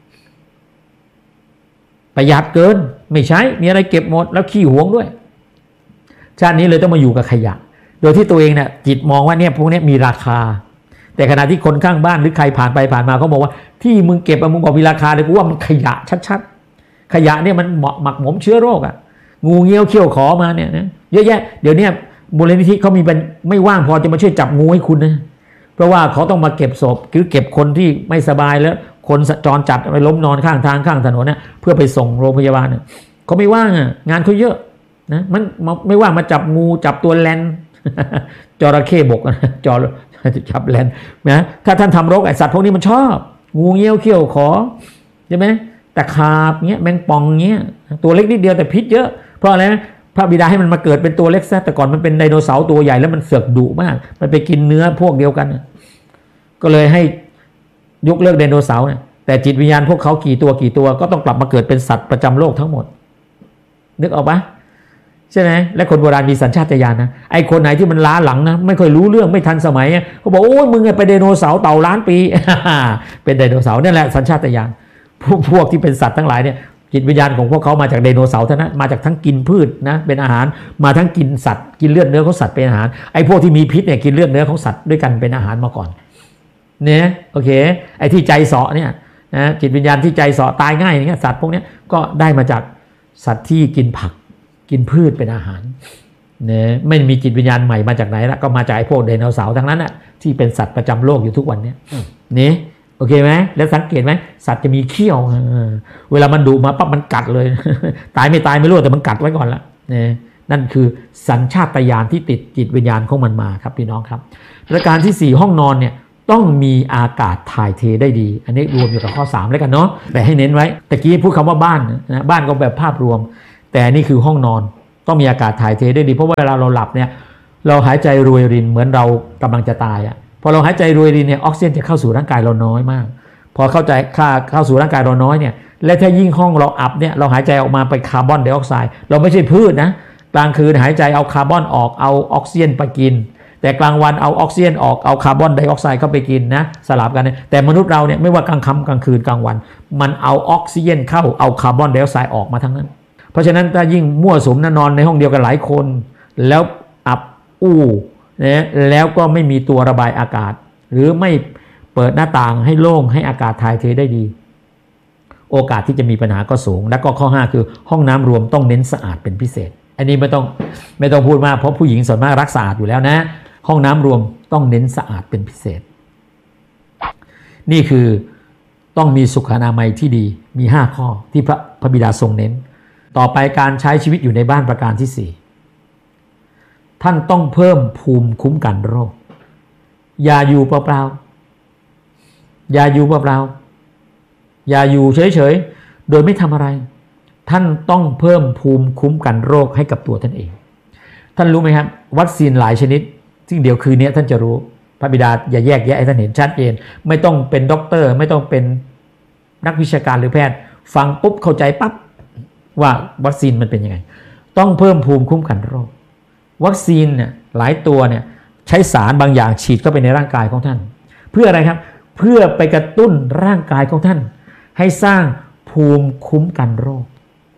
S1: ประหยัดเกินไม่ใช้มีอะไรเก็บหมดแล้วขี้หวงด้วยชาตินี้เลยต้องมาอยู่กับขยะโดยที่ตัวเองเนี่ยจิตมองว่าเนี่ยพวกนี้มีราคาแต่ขณะที่คนข้างบ้านหรือใครผ่านไปผ่านมาเขาบอกว่าที่มึงเก็บมึงบอกมีราคาเลยกูว่ามันขยะชัดๆขยะเนี่ยมันหมักหมมเชื้อโรคอ่ะงูเงี้ยวเขี้ยวขอมาเนี่ยนะเยอะแยะเดี๋ยวนี้มูลนิธิเขามีเป็นไม่ว่างพอจะมาช่วยจับงูให้คุณนะเพราะว่าเขาต้องมาเก็บศพหรือเก็บคนที่ไม่สบายแล้วคนจรจัดไปล้มนอนข้างทางข้างถนนเนี่ยเพื่อไปส่งโรงพยาบาลเนี่ยเขาไม่ว่างอ่ะงานเขาเยอะนะมันไม่ว่างมาจับงูจับตัวแลนจระเข้บกจระจับแลนนะถ้าท่านทำรกไอสัตว์พวกนี้มันชอบงูเงี้ยวเขี้ยวขอใช่ไหมแต่ขาบเงี้ยแมงป่องเงี้ยตัวเล็กนิดเดียวแต่พิษเยอะเพราะอะไรนะพระบิดาให้มันมาเกิดเป็นตัวเล็กซะแต่ก่อนมันเป็นไดโนเสาร์ตัวใหญ่แล้วมันเสือกดุมากมันไปกินเนื้อพวกเดียวกันก็เลยให้ยกเลิกไดโนเสาร์เนี่ยแต่จิตวิญญาณพวกเขากี่ตัวกี่ตัวก็ต้องกลับมาเกิดเป็นสัตว์ประจำโลกทั้งหมดนึกออกปะใช่ไหมและคนโบราณมีสัญชาตญาณนะไอ้คนไหนที่มันล้าหลังนะไม่ค่อยรู้เรื่องไม่ทันสมัยเขาบอกโอ้ยมึงไปไดโนเสาร์เต่าล้านปี เป็นไดโนเสาร์นั่นแหละสัญชาตญาณพวกพวกที่เป็นสัตว์ทั้งหลายเนี่ยจิตวิญญาณของพวกเขามาจากไดโนเสาร์เท่านั้นมาจากทั้งกินพืชนะเป็นอาหารมาทั้งกินสัตว์กินเลือดเนื้อของสัตว์เป็นอาหารไอ้พวกที่มีพิษเนี่ยกินเลือดเนื้อของสัตว์ด้วยกันเป็นอาหารมาก่อนเนี่ยโอเคไอ้ที่ใจเสาะเนี่ยนะจิตวิญญาณที่ใจเสาะตายง่ายอย่างเงี้ยสัตว์พวกนี้ก็ได้มาจากสัตว์ที่กินผักกินพืชเป็นอาหารเนี่ยไม่มีจิตวิญญาณใหม่มาจากไหนละก็มาจากไอ้พวกไดโนเสาร์ทั้งนั้นน่ะที่เป็นสัตว์ประจำโลกอยู่ทุกวันเนี้ยนี่โอเคไหมแล้วสังเกตไหมสัตว์จะมีเขี้ยวเวลามันดุมาปั๊บมันกัดเลย ตายไม่ตายไม่รู้แต่มันกัดไว้ก่อนละเนี่ยนั่นคือสัญชาตญาณที่ติดจิตวิญญาณของมันมาครับพี่น้องครับประการที่สี่ห้องนอนเนี่ยต้องมีอากาศถ่ายเทได้ดีอันนี้รวมอยู่กับข้อสามแล้วกันเนาะแต่ให้เน้นไว้ตะกี้พูดคำว่าบ้านนะบ้านก็แบบภาพรวมแต่นี่คือห้องนอนต้องมีอากาศถ่ายเทได้ดีเพราะว่าเวลาเราหลับเนี่ยเราหายใจรวยรินเหมือนเรากำลังจะตายอ่ะพอเราหายใจรวยรินเนี่ยออกซิเจนจะเข้าสู่ร่างกายเราน้อยมากพอเข้าใจค่าเข้าสู่ร่างกายเราน้อยเนี่ยและถ้ายิ่งห้องเราอับเนี่ยเราหายใจออกมาไปคาร์บอนไดออกไซด์เราไม่ใช่พืชนะกลางคืนหายใจเอาคาร์บอนออกเอาออกซิเจนไปกินแต่กลางวันเอาออกซิเจนออกเอาคาร์บอนไดออกไซด์เข้าไปกินนะสลับกันนะแต่มนุษย์เราเนี่ยไม่ว่ากลางค่ำกลางคืนกลางวันมันเอาออกซิเจนเข้าเอาคาร์บอนไดออกไซด์ออกมาทั้งนั้นเพราะฉะนั้นถ้ายิ่งมั่วสุมนอนในห้องเดียวกันหลายคนแล้วอับอู้นะแล้วก็ไม่มีตัวระบายอากาศหรือไม่เปิดหน้าต่างให้โล่งให้อากาศถ่ายเทได้ดีโอกาสที่จะมีปัญหาก็สูงและก็ข้อห้าคือห้องน้ำรวมต้องเน้นสะอาดเป็นพิเศษอันนี้ไม่ต้องไม่ต้องพูดมากเพราะผู้หญิงส่วนมากรักสะอาดอยู่แล้วนะห้องน้ำรวมต้องเน้นสะอาดเป็นพิเศษนี่คือต้องมีสุขอนามัยที่ดีมีห้าข้อที่พระพระบิดาทรงเน้นต่อไปการใช้ชีวิตอยู่ในบ้านประการที่สี่ท่านต้องเพิ่มภูมิคุ้มกันโรคอย่าอยู่เปล่าๆอย่าอยู่เปล่าๆอย่าอยู่เฉยๆโดยไม่ทำอะไรท่านต้องเพิ่มภูมิคุ้มกันโรคให้กับตัวท่านเองท่านรู้ไหมครับวัคซีนหลายชนิดซึ่งเดี๋ยวคืนนี้ท่านจะรู้พระบิดาอย่าแยกแยะให้ท่านเห็นชัดเจนไม่ต้องเป็นด็อกเตอร์ไม่ต้องเป็นนักวิชาการหรือแพทย์ฟังปุ๊บเข้าใจปั๊บว่าวัคซีนมันเป็นยังไงต้องเพิ่มภูมิคุ้มกันโรควัคซีนเนี่ยหลายตัวเนี่ยใช้สารบางอย่างฉีดเข้าไปในร่างกายของท่านเพื่ออะไรครับเพื่อไปกระตุ้นร่างกายของท่านให้สร้างภูมิคุ้มกันโรค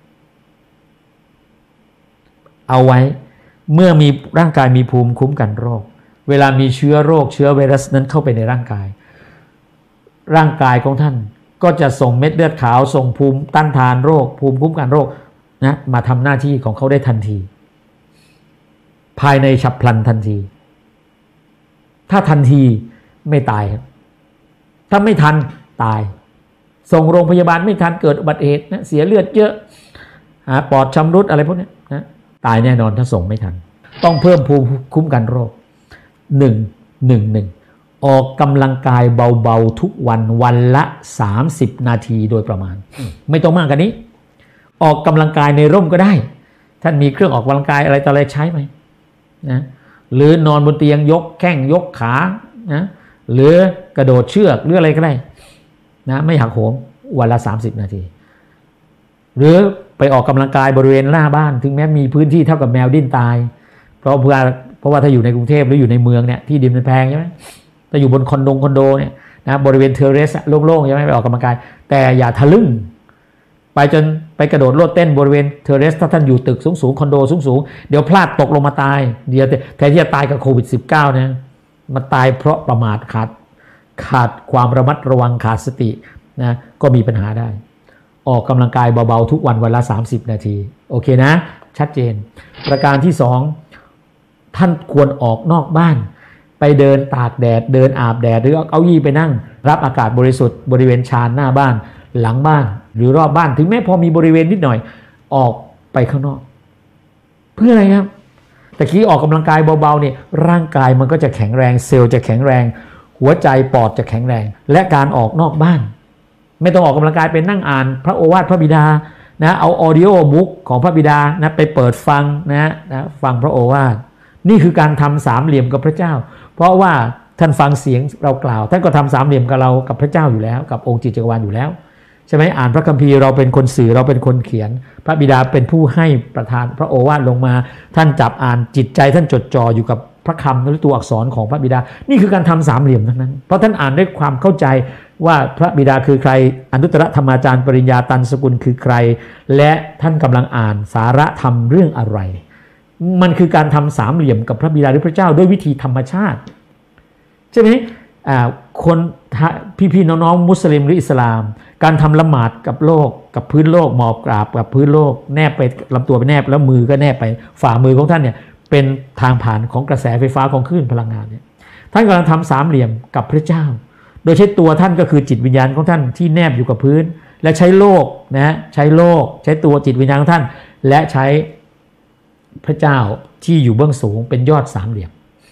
S1: เอาไว้เมื่อมีร่างกายมีภูมิคุ้มกันโรคเวลามีเชื้อโรคเชื้อไวรัสนั้นเข้าไปในร่างกายร่างกายของท่านก็จะส่งเม็ดเลือดขาวส่งภูมิต้านทานโรคภูมิคุ้มกันโรคนะมาทำหน้าที่ของเขาได้ทันทีภายในฉับพลันทันทีถ้าทันทีไม่ตายครับถ้าไม่ทันตายส่งโรงพยาบาลไม่ทันเกิดอุบัติเหตุนะเสียเลือดเยอะปอดชำรุดอะไรพวกนี้นะตายแน่นอนถ้าส่งไม่ทันต้องเพิ่มภูมิคุ้มกันโรคหนึ่ง หนึ่ง หนึ่งออกกำลังกายเบาๆทุกวันวันละสามสิบนาทีโดยประมาณไม่ต้องมากกว่านี้ออกกำลังกายในร่มก็ได้ท่านมีเครื่องออกกำลังกายอะไรต่ออะไรใช้ไหมนะหรือนอนบนเตียงยกแข้งยกขานะหรือกระโดดเชือกหรืออะไรก็ได้นะไม่หักโหมวันละสามสิบนาทีหรือไปออกกำลังกายบริเวณหน้าบ้านถึงแม้มีพื้นที่เท่ากับแมวดิ้นตายเพราะเพื่อเพราะว่าถ้าอยู่ในกรุงเทพหรืออยู่ในเมืองเนี่ยที่ดินมันแพงใช่ไหมถ้าอยู่บนคอนโดคอนโดเนี่ยนะบริเวณเทอร์เรสโล่งๆใช่ไหมไปออกกำลังกายแต่อย่าทะลึ่งไปจนไปกระโดดโลดเต้นบริเวณเทอร์เรสถ้าท่านอยู่ตึกสูงๆคอนโดสูงๆเดี๋ยวพลาดตกลงมาตายเดี๋ยวแทนที่จะตายกับโควิด สิบเก้า เนี่ยมาตายเพราะประมาทขาดขาดความระมัดระวังขาดสตินะก็มีปัญหาได้ออกกำลังกายเบาๆทุกวันวันละสามสิบนาทีโอเคนะชัดเจนประการที่สองท่านควรออกนอกบ้านไปเดินตากแดดเดินอาบแดดหรือเอาเก้าอี้ไปนั่งรับอากาศบริสุทธิ์บริเวณชานหน้าบ้านหลังบ้านหรือรอบบ้านถึงแม้พอมีบริเวณนิดหน่อยออกไปข้างนอกเพื่ออะไรครับแต่กี้ออกกำลังกายเบาๆเนี่ยร่างกายมันก็จะแข็งแรงเซลล์จะแข็งแรงหัวใจปอดจะแข็งแรงและการออกนอกบ้านไม่ต้องออกกำลังกายไปนั่งอ่านพระโอวาทพระบิดานะเอาออดิโอบุ๊กของพระบิดานะไปเปิดฟังนะนะฟังพระโอวาทนี่คือการทำสามเหลี่ยมกับพระเจ้าเพราะว่าท่านฟังเสียงเรากล่าวท่านก็ทำสามเหลี่ยมกับเรากับพระเจ้าอยู่แล้วกับองค์จิตจักรวาลอยู่แล้วใช่ไหมอ่านพระคัมภีร์เราเป็นคนสื่อเราเป็นคนเขียนพระบิดาเป็นผู้ให้ประทานพระโอวาทลงมาท่านจับอ่านจิตใจท่านจดจ่ออยู่กับพระคำหรือตัวอักษรของพระบิดานี่คือการทำสามเหลี่ยมทั้งนั้นเพราะท่านอ่านด้วยความเข้าใจว่าพระบิดาคือใครอนุตตรธรรมาจารย์ปริญญาตันสกุลคือใครและท่านกำลังอ่านสาระธรรมเรื่องอะไรมันคือการทำสามเหลี่ยมกับพระบิดาหรือพระเจ้าด้วยวิธีธรรมชาติใช่ไหมคนพี่ๆน้องๆมุสลิมหรืออิสลามการทำละหมาดกับโลกกับพื้นโลกหมอบกราบกับพื้นโลกแนบไปลำตัวไปแนบแล้วมือก็แนบไปฝ่ามือของท่านเนี่ยเป็นทางผ่านของกระแสไฟฟ้าของคลื่นพลังงานเนี่ยท่านกำลังทำสามเหลี่ยมกับพระเจ้าโดยใช้ตัวท่านก็คือจิตวิญญาณของท่านที่แนบอยู่กับพื้นและใช้โลกนะใช้โลกใช้ตัวจิตวิญญาณของท่านและใช้พระเจ้าที่อยู่เบื้องสูงเป็นยอดสามเหลี่ยม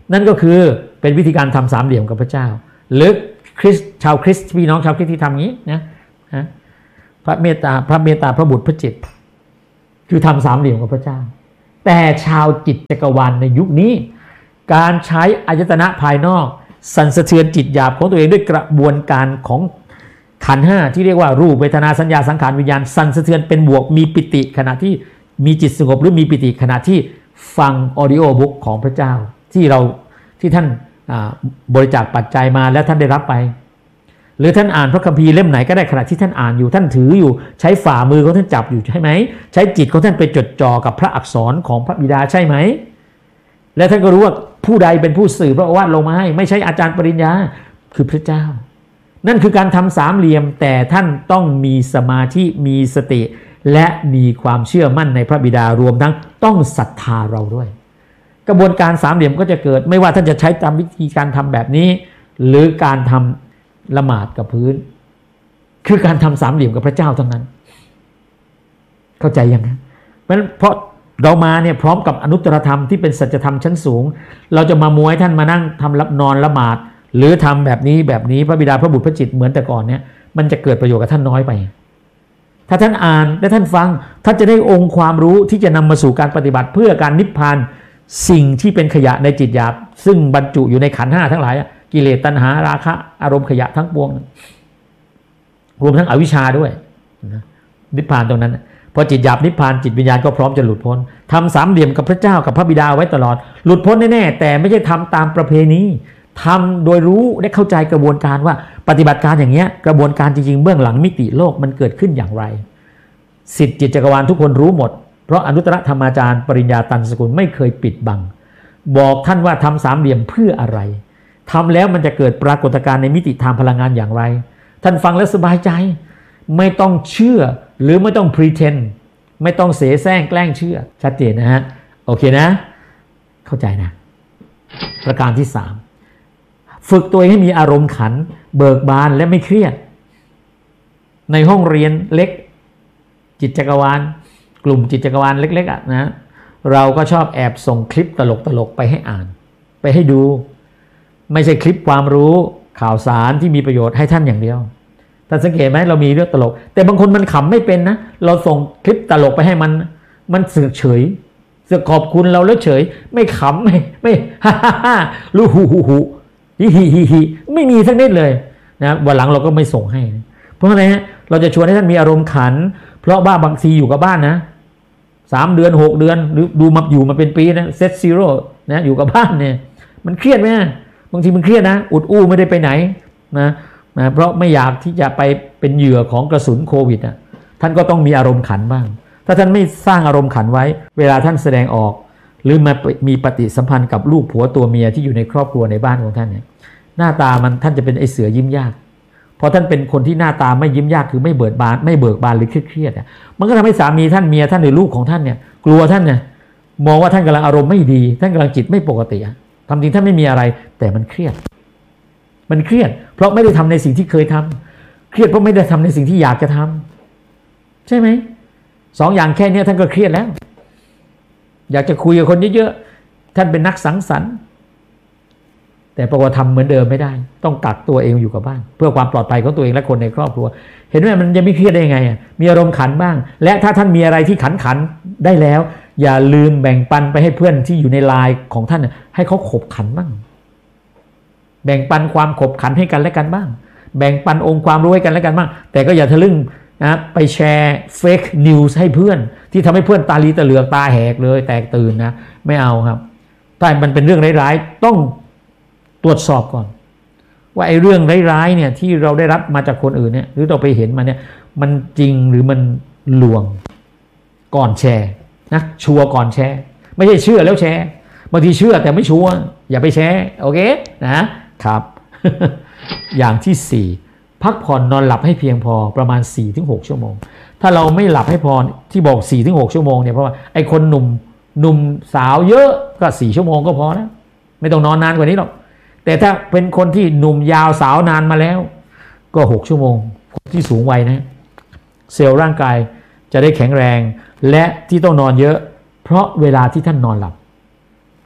S1: นั่นก็คือเป็นวิธีการทำสามเหลี่ยมกับพระเจ้าหรือคริสชาวคริสต์พี่น้องชาวคริสต์ที่ทำงี้นะนะพระเมตตาพระเมตตาพระบุตรพระจิตคือทำสามเหลี่ยมกับพระเจ้าแต่ชาวจิตจักรวาลในยุคนี้การใช้อายตนะภายนอกสั่นสะเทือนจิตหยาบของตัวเองด้วยกระบวนการของขันธ์ห้าที่เรียกว่ารูปเวทนาสัญญาสังขารวิญญาณสั่นสะเทือนเป็นบวกมีปิติขณะที่มีจิตสงบหรือมีปิติขณะที่ฟังออดิโอบุ๊กของพระเจ้าที่เราที่ท่านบริจาคปัจจัยมาแล้วท่านได้รับไปหรือท่านอ่านพระคัมภีร์เล่มไหนก็ได้ขณะที่ท่านอ่านอยู่ท่านถืออยู่ใช้ฝ่ามือของท่านจับอยู่ใช่ไหมใช้จิตของท่านไปจดจ่อกับพระอักษรของพระบิดาใช่ไหมและท่านก็รู้ว่าผู้ใดเป็นผู้สื่อพระโอวาทลงมาให้ไม่ใช่อาจารย์ปริญญาคือพระเจ้านั่นคือการทำสามเหลี่ยมแต่ท่านต้องมีสมาธิมีสติและมีความเชื่อมั่นในพระบิดารวมทั้งต้องศรัทธาเราด้วยกระบวนการสามเหลี่ยมก็จะเกิดไม่ว่าท่านจะใช้ตามวิธีการทำแบบนี้หรือการทำละหมาดกับพื้นคือการทำสามเหลี่ยมกับพระเจ้าทั้งนั้นเข้าใจยังนะเพราะเพราะเรามาเนี่ยพร้อมกับอนุตตรธรรมที่เป็นสัจธรรมชั้นสูงเราจะมามวยท่านมานั่งทำรับนอนละหมาดหรือทำแบบนี้แบบนี้พระบิดาพระบุตรพระจิตเหมือนแต่ก่อนเนี่ยมันจะเกิดประโยชน์กับท่านน้อยไปถ้าท่านอ่านและท่านฟังท่านจะได้องค์ความรู้ที่จะนำมาสู่การปฏิบัติเพื่อการนิพพานสิ่งที่เป็นขยะในจิตหยาบซึ่งบรรจุอยู่ในขันธ์ห้าทั้งหลายกิเลสตัณหาราคะอารมณ์ขยะทั้งปวงรวมทั้งอวิชชาด้วยนิพพานตรงนั้นพอจิตหยาบนิพพานจิตวิญญาณก็พร้อมจะหลุดพ้นทำสามเหลี่ยมกับพระเจ้ากับพระบิดาไว้ตลอดหลุดพ้นแน่ๆแต่ไม่ใช่ทำตามประเพณีทำโดยรู้และเข้าใจกระบวนการว่าปฏิบัติการอย่างเงี้ยกระบวนการจริงๆเบื้องหลังมิติโลกมันเกิดขึ้นอย่างไรสิทธิจิตจักรวาลทุกคนรู้หมดเพราะอนุตตรธรรมาจารย์ปริญญาตันสกุลไม่เคยปิดบังบอกท่านว่าทำสามเหลี่ยมเพื่ออะไรทำแล้วมันจะเกิดปรากฏการณ์ในมิติทางพลังงานอย่างไรท่านฟังแล้วสบายใจไม่ต้องเชื่อหรือไม่ต้อง pretend ไม่ต้องเสแสร้งแกล้งเชื่อชัดเจนนะฮะโอเคนะเข้าใจนะประการที่สามฝึกตัวเองให้มีอารมณ์ขันเบิกบานและไม่เครียดในห้องเรียนเล็กจิตจักรวาลกลุ่มจิตจักรวาลเล็กๆอ่ะนะเราก็ชอบแอบส่งคลิปตลกๆไปให้อ่านไปให้ดูไม่ใช่คลิปความรู้ข่าวสารที่มีประโยชน์ให้ท่านอย่างเดียวท่านสังเกตไหมเรามีเรื่องตลกแต่บางคนมันขำไม่เป็นนะเราส่งคลิปตลกไปให้มันมันเสือกเฉยเสือกขอบคุณเราแล้วเฉยไม่ขำไม่ไม่ฮ่าฮ่าฮ่ารู้หูหูหูฮิฮิฮิฮิไม่มีสักนิดเลยนะวันหลังเราก็ไม่ส่งให้เพราะอะไรฮะเราจะชวนให้ท่านมีอารมณ์ขันเพราะว่าบางทีอยู่กับบ้านนะสามเดือนหกเดือนหรือดูมาอยู่มาเป็นปีนะเซตซีโร่นะอยู่กับบ้านเนี่ยมันเครียดไหมบางทีมันเครียดนะอุดอู้ไม่ได้ไปไหนนะนะเพราะไม่อยากที่จะไปเป็นเหยื่อของกระสุนโควิดอ่ะท่านก็ต้องมีอารมณ์ขันบ้างถ้าท่านไม่สร้างอารมณ์ขันไว้เวลาท่านแสดงออกหรือมามีปฏิสัมพันธ์กับลูกผัวตัวเมียที่อยู่ในครอบครัวในบ้านของท่านเนี่ยหน้าตามันท่านจะเป็นไอเสือยิ้มยากพอท่านเป็นคนที่หน้าตาไม่ยิ้มยากคือไม่เบิกบานไม่เบิกบานหรือเครียดๆเนี่ยมันก็ทำให้สามีท่านเมียท่านหรือลูกของท่านเนี่ยกลัวท่านเนี่ยมองว่าท่านกำลังอารมณ์ไม่ดีท่านกำลังจิตไม่ปกติทำจริงท่านไม่มีอะไรแต่มันเครียดมันเครียดเพราะไม่ได้ทำในสิ่งที่เคยทำเครียดเพราะไม่ได้ทำในสิ่งที่อยากจะทำใช่ไหมสองอย่างแค่นี้ท่านก็เครียดแล้วอยากจะคุยกับคนเยอะๆท่านเป็นนักสังสรรค์แต่ปรากฏทำเหมือนเดิมไม่ได้ต้องกักตัวเองอยู่กับบ้านเพื่อความปลอดภัยของตัวเองและคนในครอบครัวเห็นไหมมันจะไม่เครียดได้ยังไงมีอารมณ์ขันบ้างและถ้าท่านมีอะไรที่ขันขันได้แล้วอย่าลืมแบ่งปันไปให้เพื่อนที่อยู่ในไลน์ของท่านให้เขาขบขันบ้างแบ่งปันความขบขันให้กันและกันบ้างแบ่งปันองค์ความรู้ให้กันและกันบ้างแต่ก็อย่าทะลึ่งนะไปแชร์เฟกนิวส์ให้เพื่อนที่ทำให้เพื่อนตาลีตะเหลือกตาแหกเลยแตกตื่นนะไม่เอาครับถ้ามันเป็นเรื่องร้ายๆต้องตรวจสอบก่อนว่าไอ้เรื่องร้ายๆเนี่ยที่เราได้รับมาจากคนอื่นเนี่ยหรือเราไปเห็นมาเนี่ยมันจริงหรือมันลวงก่อนแชร์นะชัวร์ก่อนแชร์ไม่ใช่เชื่อแล้วแชร์บางทีเชื่อแต่ไม่ชัวร์อย่าไปแชร์โอเคนะครับ อย่างที่สี่พักผ่อนนอนหลับให้เพียงพอประมาณ สี่ถึงหก ชั่วโมงถ้าเราไม่หลับให้พอที่บอก สี่ถึงหก ชั่วโมงเนี่ยเพราะว่าไอ้คนหนุ่มหนุ่มสาวเยอะก็สี่ชั่วโมงก็พอแล้วไม่ต้องนอนนานกว่านี้หรอกแต่ถ้าเป็นคนที่หนุ่มยาวสาวนานมาแล้วก็หกชั่วโมงที่สูงวัยนะเซลล์ร่างกายจะได้แข็งแรงและที่ต้องนอนเยอะเพราะเวลาที่ท่านนอนหลับ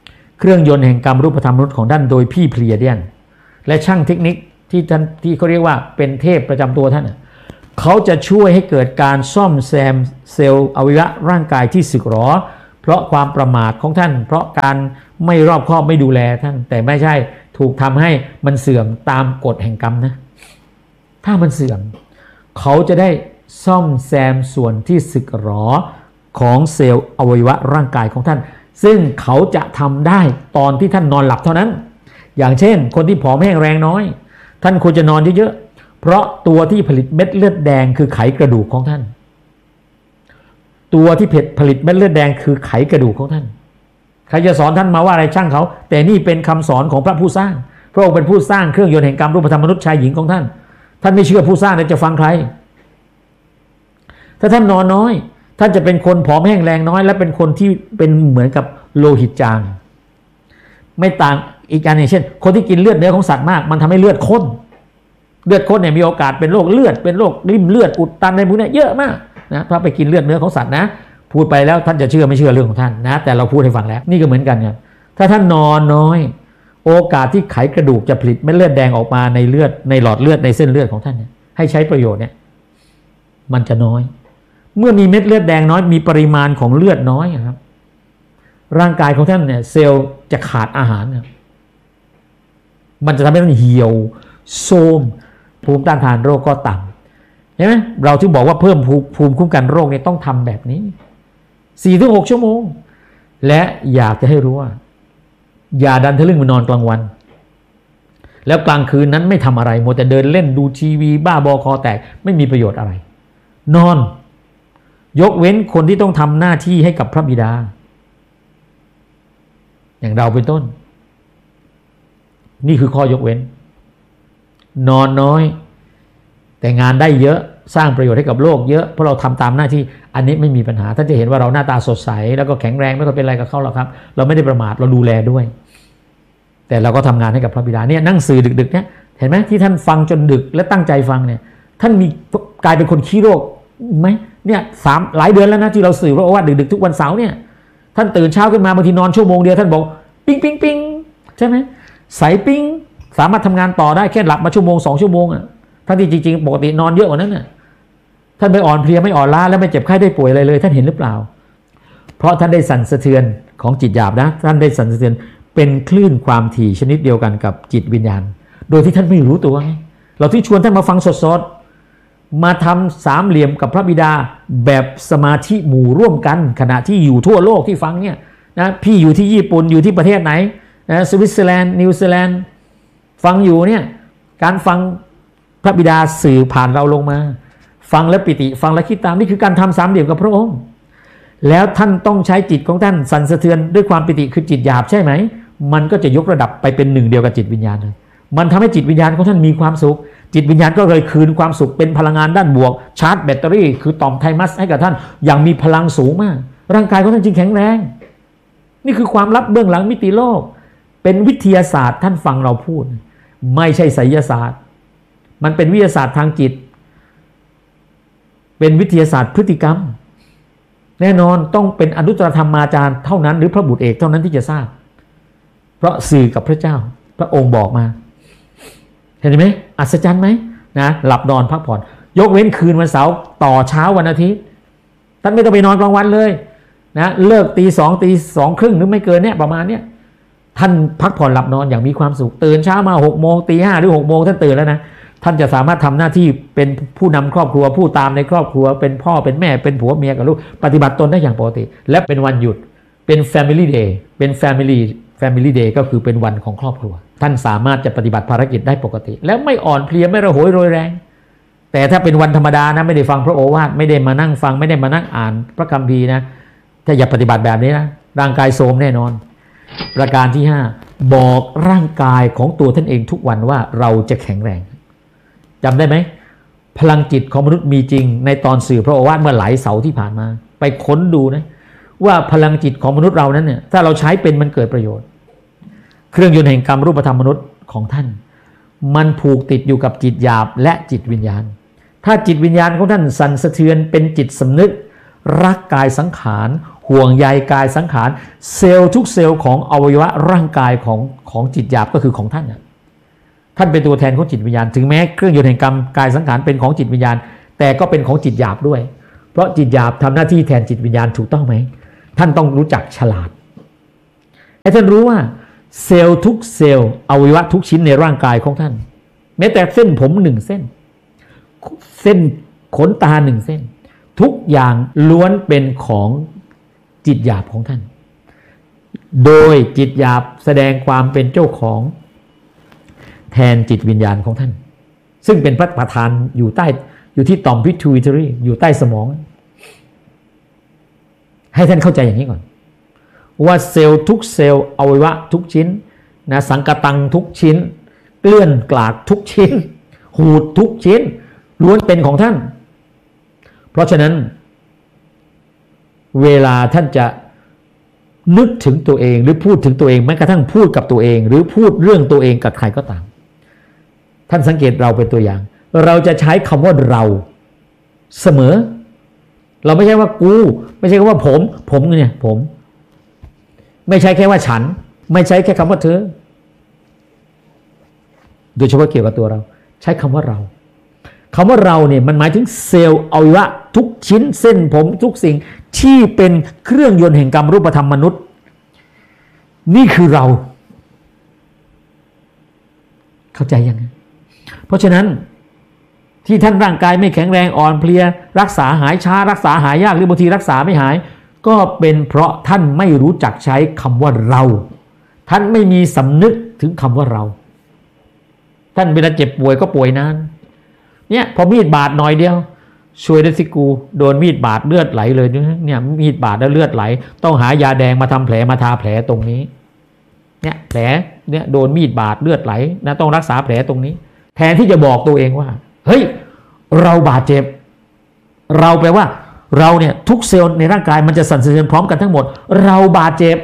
S1: เครื่องยนต์แห่งกรรมรูปธรรมมนุษย์ของท่านโดยพี่เพลียเดียนและช่างเทคนิคที่ท่านที่เขาเรียกว่าเป็นเทพประจำตัวท่านเขาจะช่วยให้เกิดการซ่อมแซมเซลล์อวัยวะร่างกายที่สึกหรอเพราะความประมาทของท่านเพราะการไม่รอบคอบไม่ดูแลท่านแต่ไม่ใช่ถูกทำให้มันเสื่อมตามกฎแห่งกรรมนะถ้ามันเสื่อมเขาจะได้ซ่อมแซมส่วนที่สึกหรอของเซลล์อวัยวะร่างกายของท่านซึ่งเขาจะทำได้ตอนที่ท่านนอนหลับเท่านั้นอย่างเช่นคนที่ผอมแห้งแรงน้อยท่านควรจะนอนเยอะๆเพราะตัวที่ผลิตเม็ดเลือดแดงคือไขกระดูกของท่านตัวที่ผลิตเม็ดเลือดแดงคือไขกระดูกของท่านใครจะสอนท่านมาว่าอะไรช่างเขาแต่นี่เป็นคำสอนของพระผู้สร้างพระองค์เป็นผู้สร้างเครื่องยนต์แห่งกรรมรูปธรรมมนุษย์ชายหญิงของท่านท่านไม่เชื่อผู้สร้างจะฟังใครถ้าท่านนอนน้อยท่านจะเป็นคนผอมแห้งแรงน้อยและเป็นคนที่เป็นเหมือนกับโลหิตจางไม่ต่างอีกอันอย่างเช่นคนที่กินเลือดเนื้อของสัตว์มากมันทำให้เลือดข้นเลือดข้นเนี่ยมีโอกาสเป็นโรคเลือดเป็นโรคริ่มเลือดอุดตันในพวกนี้เยอะมากนะถ้าไปกินเลือดเนื้อของสัตว์นะพูดไปแล้วท่านจะเชื่อไม่เชื่อเรื่องของท่านนะแต่เราพูดให้ฟังแล้วนี่ก็เหมือนกันครับถ้าท่านนอนน้อยโอกาสที่ไขกระดูกจะผลิตเม็ดเลือดแดงออกมาในเลือดในหลอดเลือดในเส้นเลือดของท่านเนี่ยให้ใช้ประโยชน์เนี่ยมันจะน้อยเมื่อมีเม็ดเลือดแดงน้อยมีปริมาณของเลือดน้อยครับร่างกายของท่านเนี่ยเซลล์จะขาดอาหารครับมันจะทำให้ท่านเหี่ยวโทรมภูมิต้านทานโรคก็ต่ำเห็นไหมเราถึงบอกว่าเพิ่มภูมิคุ้มกันโรคเนี่ยต้องทำแบบนี้ สี่ถึงหก ชั่วโมงและอยากจะให้รู้ว่าอย่าดันทะลึ่งมานอนกลางวันแล้วกลางคืนนั้นไม่ทำอะไรมัวแต่เดินเล่นดูทีวีบ้าบอคอแตกไม่มีประโยชน์อะไรนอนยกเว้นคนที่ต้องทำหน้าที่ให้กับพระบิดาอย่างเราเป็นต้นนี่คือข้อยกเว้นนอนน้อยแต่งานได้เยอะสร้างประโยชน์ให้กับโลกเยอะเพราะเราทำตามหน้าที่อันนี้ไม่มีปัญหาท่านจะเห็นว่าเราหน้าตาสดใสแล้วก็แข็งแรงไม่ก็เป็นอะไรกับเขาหรอกครับเราไม่ได้ประมาทเราดูแลด้วยแต่เราก็ทำงานให้กับพระบิดาเนี่ยนั่งสื่อดึกๆเนี่ยเห็นไหมที่ท่านฟังจนดึกและตั้งใจฟังเนี่ยท่านมีกลายเป็นคนขี้โรคไหมเนี่ยสามหลายเดือนแล้วนะที่เราสื่อพระโอวาทดึกๆทุกวันเสาร์เนี่ยท่านตื่นเช้าขึ้นมาบางทีนอนชั่วโมงเดียวท่านบอกปิ๊งปิ๊งปิ๊งใช่ไหมใสปิ๊งสามารถทำงานต่อได้แค่หลับมาชั่วโมงสองชั่วโมงอ่ะท่านที่จริงๆปกตินอนเยอะกว่านั้นน่ะท่านไม่อ่อนเพลียไม่อ่อนล้าและไม่เจ็บไข้ได้ป่วยอะไรเลยท่านเห็นหรือเปล่าเพราะท่านได้สั่นสะเทือนของจิตหยาบนะท่านได้สั่นสะเทือนเป็นคลื่นความถี่ชนิดเดียวกันกับจิตวิญญาณโดยที่ท่านไม่รู้ตัวไงเราที่ชวนท่านมาฟังสดๆมาทำสามเหลี่ยมกับพระบิดาแบบสมาธิหมู่ร่วมกันขณะที่อยู่ทั่วโลกที่ฟังเนี่ยนะพี่อยู่ที่ญี่ปุ่นอยู่ที่ประเทศไหนนะสวิตเซอร์แลนด์นิวซีแลนด์ฟังอยู่เนี่ยการฟังพระบิดาสื่อผ่านเราลงมาฟังและปิติฟังและคิดตามนี่คือการทำสามเหลี่ยมกับพระองค์แล้วท่านต้องใช้จิตของท่านสั่นสะเทือนด้วยความปิติคือจิตหยาบใช่ไหมมันก็จะยกระดับไปเป็นหนึ่งเดียวกับจิตวิญญาณเลยมันทำให้จิตวิญญาณของท่านมีความสุขจิตวิญญาณก็เลยคืนความสุขเป็นพลังงานด้านบวกชาร์จแบตเตอรี่คือต่อมไทมัสให้กับท่านอย่างมีพลังสูงมากร่างกายของท่านจึงแข็งแรงนี่คือความลับเบื้องหลังมิติโลกเป็นวิทยาศาสตร์ท่านฟังเราพูดไม่ใช่ไสยศาสตร์มันเป็นวิทยาศาสตร์ทางจิตเป็นวิทยาศาสตร์พฤติกรรมแน่นอนต้องเป็นอนุตตรธรรมาจารย์เท่านั้นหรือพระบุตรเอกเท่านั้นที่จะทราบเพราะสื่อกับพระเจ้าพระองค์บอกมาเห็นไหมอัศจรรย์ไหมนะหลับนอนพักผ่อนยกเว้นคืนวันเสาร์ต่อเช้าวันอาทิตย์ท่านไม่ต้องไปนอนกลางวันเลยนะเลิกตีสองตีสองครึ่งหรือไม่เกินเนี่ยประมาณเนี้ยท่านพักผ่อนหลับนอนอย่างมีความสุขตื่นเช้ามาหกโมงตีห้าหรือหกโมงท่านตื่นแล้วนะท่านจะสามารถทำหน้าที่เป็นผู้นำครอบครัวผู้ตามในครอบครัวเป็นพ่อเป็นแม่เป็นผัวเมียกับลูกปฏิบัติตนได้อย่างปกติและเป็นวันหยุดเป็น Family Day เป็น Family Family Day ก็คือเป็นวันของครอบครัวท่านสามารถจะปฏิบัติภารกิจได้ปกติแล้วไม่อ่อนเพลียไม่ระหยโรยแรงแต่ถ้าเป็นวันธรรมดานะไม่ได้ฟังพระโอวาทไม่ได้มานั่งฟังไม่ได้มานั่งอ่านพระคัมภีร์นะถ้าอย่าปฏิบัติแบบนี้นะร่างกายโทรมแน่นอนประการที่ห้าบอกร่างกายของตัวท่านเองทุกวันว่าเราจะแข็งแรงจำได้ไหมพลังจิตของมนุษย์มีจริงในตอนสื่อพระโอวาทเมื่อหลายเสาร์ที่ผ่านมาไปค้นดูนะว่าพลังจิตของมนุษย์เรานั้นเนี่ยถ้าเราใช้เป็นมันเกิดประโยชน์เครื่องยนต์แห่งกรรมรูปธรรมมนุษย์ของท่านมันผูกติดอยู่กับจิตหยาบและจิตวิญญาณถ้าจิตวิญญาณของท่านสั่นสะเทือนเป็นจิตสำนึกรักกายสังขารห่วงใยกายสังขารเซลล์ทุกเซลล์ของอวัยวะร่างกายของของจิตหยาบก็คือของท่านนะท่านเป็นตัวแทนของจิตวิญญาณถึงแม้เครื่องยนต์แห่งกรรมกายสังขารเป็นของจิตวิญญาณแต่ก็เป็นของจิตหยาบด้วยเพราะจิตหยาบทำหน้าที่แทนจิตวิญญาณถูกต้องไหมท่านต้องรู้จักฉลาดให้ท่านรู้ว่าเซลล์ทุกเซลล์อวัยวะทุกชิ้นในร่างกายของท่านแม้แต่เส้นผมหนึ่งเส้นเส้นขนตาหนึ่งเส้นทุกอย่างล้วนเป็นของจิตหยาบของท่านโดยจิตหยาบแสดงความเป็นเจ้าของแทนจิตวิญญาณของท่านซึ่งเป็นพระประธานอยู่ใต้อยู่ที่ต่อม pituitary อยู่ใต้สมองให้ท่านเข้าใจอย่างนี้ก่อนว่าเซลล์ทุกเซลล์อวัยวะทุกชิ้นนะสังกตังทุกชิ้นเกลื่อนกลากทุกชิ้นหูดทุกชิ้นล้วนเป็นของท่านเพราะฉะนั้นเวลาท่านจะนึกถึงตัวเองหรือพูดถึงตัวเองแม้กระทั่งพูดกับตัวเองหรือพูดเรื่องตัวเองกับใครก็ตามท่านสังเกตเราเป็นตัวอย่างเราจะใช้คำว่าเราเสมอเราไม่ใช่ว่ากูไม่ใช่ว่าผมผมเนี่ยผมไม่ใช่แค่ว่าฉันไม่ใช่แค่คำว่าเธอโดยเฉพาะเกี่ยวกับตัวเราใช้คำว่าเราคำว่าเราเนี่ยมันหมายถึงเซลล์อวัยวะทุกชิ้นเส้นผมทุกสิ่งที่เป็นเครื่องยนต์แห่งกรรมรูปธรรมมนุษย์นี่คือเราเข้าใจยังไงเพราะฉะนั้นที่ท่านร่างกายไม่แข็งแรงอ่อนเพลียรักษาหายช้ารักษาหายยากหรือบางทีรักษาไม่หายก็เป็นเพราะท่านไม่รู้จักใช้คำว่าเราท่านไม่มีสำนึกถึงคำว่าเราท่านเวลาเจ็บป่วยก็ป่วยนานเนี่ยพอมีดบาดหน่อยเดียวช่วยได้สิกูโดนมีดบาดเลือดไหลเลยเนี่ยมีดบาดแล้วเลือดไหลต้องหายาแดงมาทำแผลมาทาแผลตรงนี้เนี่ยแผลเนี่ยโดนมีดบาดเลือดไหลนะต้องรักษาแผลตรงนี้แทนที่จะบอกตัวเองว่าเฮ้ยเราบาดเจ็บเราแปลว่าเราเนี่ยทุกเซลล์ในร่างกายมันจะสั่นสะเทือนพร้อมกันทั้งหมดเราบาดเจ็บ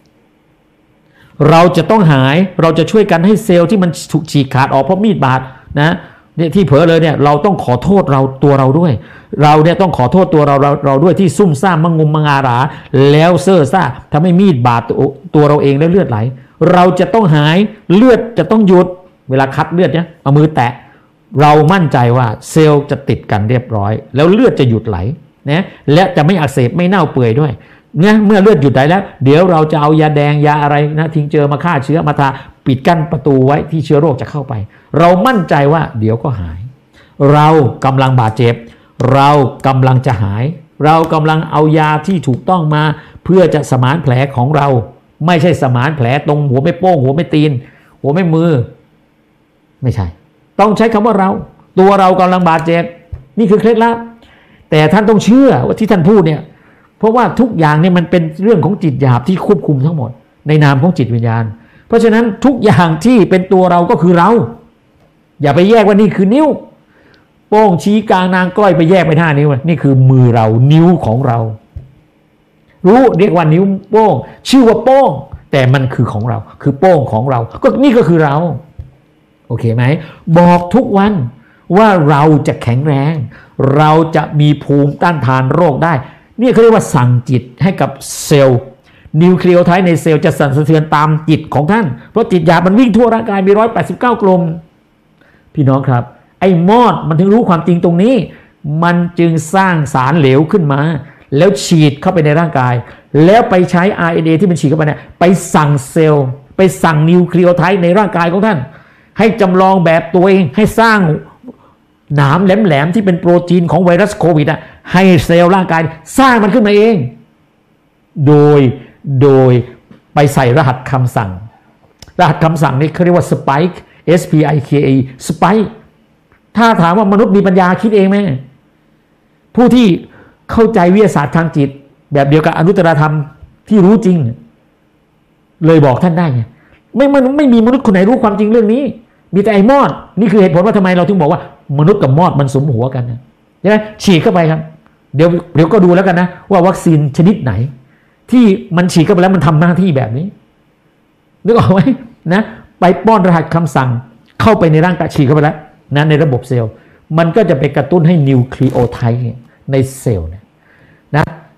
S1: เราจะต้องหายเราจะช่วยกันให้เซลล์ที่มันถูกฉีกขาดออกเพราะมีดบาดนะเนี่ยที่เผลอเลยเนี่ยเราต้องขอโทษเราตัวเราด้วยเราเนี่ยต้องขอโทษตัวเราเราเราด้วยที่ซุ่มซ่ามมังงมมังอาราแล้วเซ่อซ่าทำให้มีดบาดตัวตัวเราเองแล้วเลือดไหลเราจะต้องหายเลือดจะต้องหยุดเวลาคัดเลือดเนี่ยเอามือแตะเรามั่นใจว่าเซลล์จะติดกันเรียบร้อยแล้วเลือดจะหยุดไหลนะและจะไม่อักเสบไม่เน่าเปื่อยด้วยเนี่ยเมื่อเลือดหยุดไหลแล้วเดี๋ยวเราจะเอายาแดงยาอะไรนะทิ้งเจอมาฆ่าเชื้อมาทาปิดกั้นประตูไว้ที่เชื้อโรคจะเข้าไปเรามั่นใจว่าเดี๋ยวก็หายเรากำลังบาดเจ็บเรากำลังจะหายเรากำลังเอายาที่ถูกต้องมาเพื่อจะสมานแผลของเราไม่ใช่สมานแผลตรงหัวไม่โป้งหัวไม่ตีนหัวไม่มือไม่ใช่ต้องใช้คำว่าเราตัวเรากำลังบาดเจ็บนี่คือเคล็ดลับแต่ท่านต้องเชื่อว่าที่ท่านพูดเนี่ยเพราะว่าทุกอย่างเนี่ยมันเป็นเรื่องของจิตหยาบที่ควบคุมทั้งหมดในนามของจิตวิญญาณเพราะฉะนั้นทุกอย่างที่เป็นตัวเราก็คือเราอย่าไปแยกว่านี่คือนิ้วโป้งชี้กลางนางก้อยไปแยกไปท่านิ้วนี่คือมือเรานิ้วของเรารู้เรียกว่านิ้วโป้งชื่อว่าโป้งแต่มันคือของเราคือโป้งของเราก็นี่ก็คือเราโอเคไหมบอกทุกวันว่าเราจะแข็งแรงเราจะมีภูมิต้านทานโรคได้นี่เขาเรียกว่าสั่งจิตให้กับเซลล์นิวเคลียไทด์ในเซลล์จะสั่นสะเทือนตามจิตของท่านเพราะจิตหยาบมันวิ่งทั่วร่างกายมีหนึ่งร้อยแปดสิบเก้ากลมพี่น้องครับไอ้มอดมันถึงรู้ความจริงตรงนี้มันจึงสร้างสารเหลวขึ้นมาแล้วฉีดเข้าไปในร่างกายแล้วไปใช้ อาร์ เอ็น เอ ที่มันฉีดเข้าไปเนี่ยไปสั่งเซลล์ไปสั่งนิวเคลียไทด์ในร่างกายของท่านให้จำลองแบบตัวเองให้สร้างหนามแหลมๆที่เป็นโปรตีนของไวรัสโควิดอ่ะให้เซลล์ร่างกายสร้างมันขึ้นมาเองโดยโดยไปใส่รหัสคำสั่งรหัสคำสั่งนี่เขาเรียกว่า spike S P I K E spike ถ้าถามว่ามนุษย์มีปัญญาคิดเองไหมผู้ที่เข้าใจวิทยาศาสตร์ทางจิตแบบเดียวกับอนุตตรธรรมที่รู้จริงเลยบอกท่านได้ไงไม่มันไม่มีมนุษย์คนไหนรู้ความจริงเรื่องนี้มีแต่ไอ้มอดนี่คือเหตุผลว่าทำไมเราถึงบอกว่ามนุษย์กับมอดมันสมหัวกันนะใช่ไหมฉีดเข้าไปครับเดี๋ยวเดี๋ยวก็ดูแล้วกันนะว่าวัคซีนชนิดไหนที่มันฉีดเข้าไปแล้วมันทำหน้าที่แบบนี้นึกออกไหมนะไปป้อนรหัสคำสั่งเข้าไปในร่างกายฉีดเข้าไปแล้วนะในระบบเซลล์มันก็จะไปกระตุ้นให้นิวคลีโอไทด์ในเซลล์เนี่ยนะ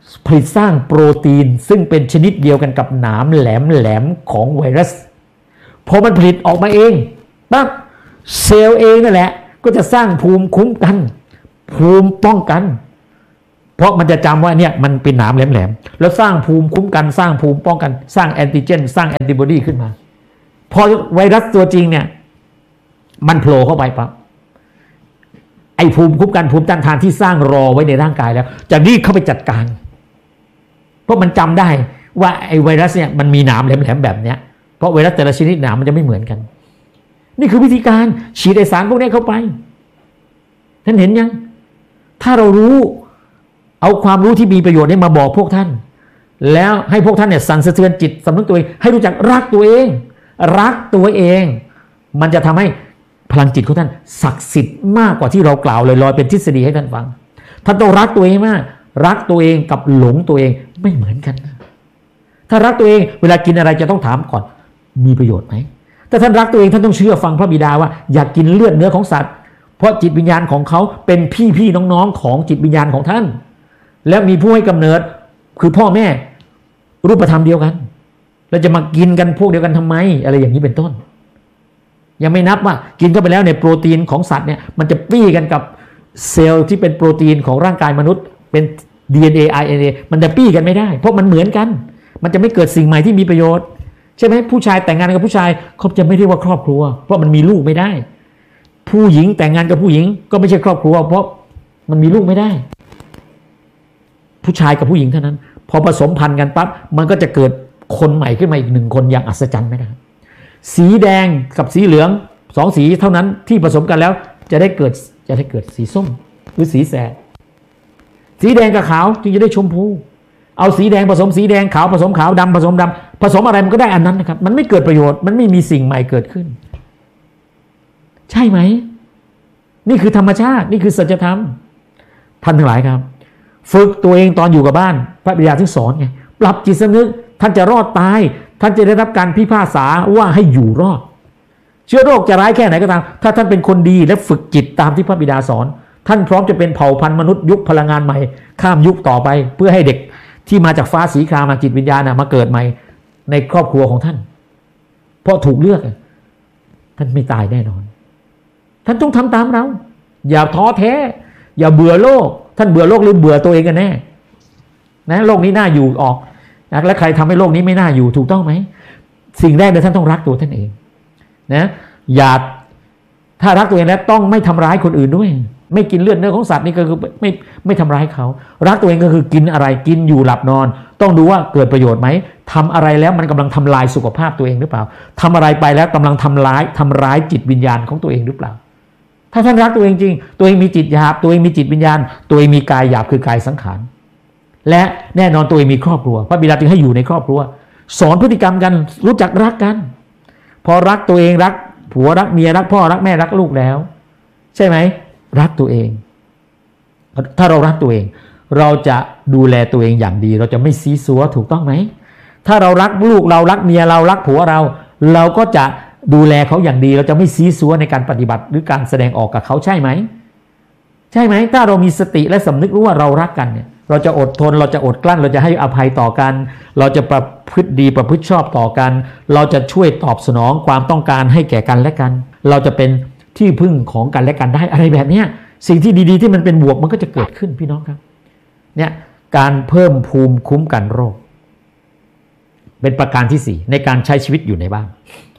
S1: ผลิตสร้างโปรตีนซึ่งเป็นชนิดเดียวกันกับหนามแหลมแหลมของไวรัสพอมันผลิตออกมาเองปั๊บเซลล์เองนั่นแหละก็จะสร้างภูมิคุ้มกันภูมิป้องกันเพราะมันจะจำว่าเนี่ยมันเป็นหนามแหลมๆแล้วสร้างภูมิคุ้มกันสร้างภูมิป้องกันสร้างแอนติเจนสร้างแอนติบอดีขึ้นมาพอไวรัสตัวจริงเนี่ยมันโผล่เข้าไปปั๊บไอ้ภูมิคุ้มกันภูมิต้านทานที่สร้างรอไว้ในร่างกายแล้วจะรีบเข้าไปจัดการเพราะมันจำได้ว่าไอ้ไวรัสเนี่ยมันมีหนามแหลมๆแบบเนี้ยเพราะไวรัสแต่ละชนิดหนามมันจะไม่เหมือนกันนี่คือวิธีการฉีดไอสารพวกนี้เข้าไปท่านเห็นยังถ้าเรารู้เอาความรู้ที่มีประโยชน์นี้มาบอกพวกท่านแล้วให้พวกท่านเนี่ยสั่นสะเทือนจิตสำนึกตัวเองให้รู้จักรักตัวเองรักตัวเองมันจะทำให้พลังจิตของท่านศักดิ์สิทธิ์มากกว่าที่เรากล่าวลอยๆเป็นทฤษฎีให้ท่านฟังท่านต้องรักตัวเองมากรักตัวเองกับหลงตัวเองไม่เหมือนกันถ้ารักตัวเองเวลากินอะไรจะต้องถามก่อนมีประโยชน์ไหมถ้าท่านรักตัวเองท่านต้องเชื่อฟังพระบิดาว่าอยากกินเลือดเนื้อของสัตว์เพราะจิตวิญญาณของเขาเป็นพี่พี่น้องๆของจิตวิญญาณของท่านและมีผู้ให้กำเนิดคือพ่อแม่รูปธรรมเดียวกันแล้วจะมากินกันพวกเดียวกันทำไมอะไรอย่างนี้เป็นต้นยังไม่นับว่ากินเข้าไปแล้วในโปรตีนของสัตว์เนี่ยมันจะปี้กันกับเซลล์ที่เป็นโปรตีนของร่างกายมนุษย์เป็น ดี เอ็น เอ อาร์ เอ็น เอ มันจะปี้กันไม่ได้เพราะมันเหมือนกันมันจะไม่เกิดสิ่งใหม่ที่มีประโยชน์ใช่ไหมผู้ชายแต่งงานกับผู้ชายเขาจะไม่เรียกว่าครอบครัวเพราะมันมีลูกไม่ได้ผู้หญิงแต่งงานกับผู้หญิงก็ไม่ใช่ครอบครัวเพราะมันมีลูกไม่ได้ผู้ชายกับผู้หญิงเท่านั้นพอผสมพันธุ์กันปั๊บมันก็จะเกิดคนใหม่ขึ้นมาอีกหนึ่งคนอย่างอัศจรรย์ไม่ได้สีแดงกับสีเหลืองสองสีเท่านั้นที่ผสมกันแล้วจะได้เกิดจะได้เกิดสีส้มหรือสีแสดสีแดงกับขาวจึงจะได้ชมพูเอาสีแดงผสมสีแดงขาวผสมขาวดำผสมดำผสมอะไรมันก็ได้อันนั้นนะครับมันไม่เกิดประโยชน์มันไม่มีสิ่งใหม่เกิดขึ้นใช่ไหมนี่คือธรรมชาตินี่คือสัจธรรมท่านทั้งหลายครับฝึกตัวเองตอนอยู่กับบ้านพระบิดาถึงสอนไงปรับจิตสำนึกท่านจะรอดตายท่านจะได้รับการพิพากษาว่าให้อยู่รอดเชื้อโรคจะร้ายแค่ไหนก็ตามถ้าท่านเป็นคนดีและฝึกจิตตามที่พระบิดาสอนท่านพร้อมจะเป็นเผ่าพันธุ์มนุษย์ยุคพลังงานใหม่ข้ามยุคต่อไปเพื่อให้เด็กที่มาจากฟ้าสีครามจิตวิญญาณมาเกิดใหม่ในครอบครัวของท่านเพราะถูกเลือกท่านไม่ตายแน่นอนท่านต้องทำตามเราอย่าท้อแท้อย่าเบื่อโลกท่านเบื่อโลกหรือเบื่อตัวเองกันแน่นะโลกนี้น่าอยู่ออกนะและใครทำให้โลกนี้ไม่น่าอยู่ถูกต้องไหมสิ่งแรกเลยท่านต้องรักตัวท่านเองนะอย่าถ้ารักตัวเองแล้วต้องไม่ทำร้ายคนอื่นด้วยไม่กินเลือดเนื้อของสัตว์นี่ก็คือไม่ไม่ทำร้ายเขารักตัวเองก็คือกินอะไรกินอยู่หลับนอนต้องดูว่าเกิดประโยชน์ไหมทำอะไรแล้วมันกำลังทำลายสุขภาพตัวเองหรือเปล่าทำอะไรไปแล้วกำลังทำร้ายทำร้ายจิตวิญญาณของตัวเองหรือเปล่าถ้าท่านรักตัวเองจริงตัวเองมีจิตหยาบตัวเองมีจิตวิญญาณตัวเองมีกายหยาบคือกายสังขารและแน่นอนตัวเองมีครอบครัวพระบิดาจึงให้อยู่ในครอบครัวสอนพฤติกรรมกันรู้จักรักกันพอรักตัวเองรักผัวรักเมียรักพ่อรักแม่รักลูกแล้วใช่ไหมรักตัวเองถ้าเรารักตัวเองเราจะดูแลตัวเองอย่างดีเราจะไม่ซีซัวถูกต้องไหมถ้าเรารักลูกเรารักเมียเรารักผัวเราเราก็จะดูแลเขาอย่างดีเราจะไม่ซีซัวในการปฏิบัติหรือการแสดงออกกับเขาใช่ไหมใช่ไหมถ้าเรามีสติและสำนึกรู้ว่าเรารักกันเนี่ยเราจะอดทนเราจะอดกลั้นเราจะให้อภัยต่อกันเราจะประพฤติดีประพฤติชอบต่อกันเราจะช่วยตอบสนองความต้องการให้แก่กันและกันเราจะเป็นที่พึ่งของกันและกันได้อะไรแบบนี้สิ่งที่ดีๆที่มันเป็นบวกมันก็จะเกิดขึ้นพี่น้องครับเนี่ยการเพิ่มภูมิคุ้มกันโรคเป็นประการที่สี่ในการใช้ชีวิตอยู่ในบ้าน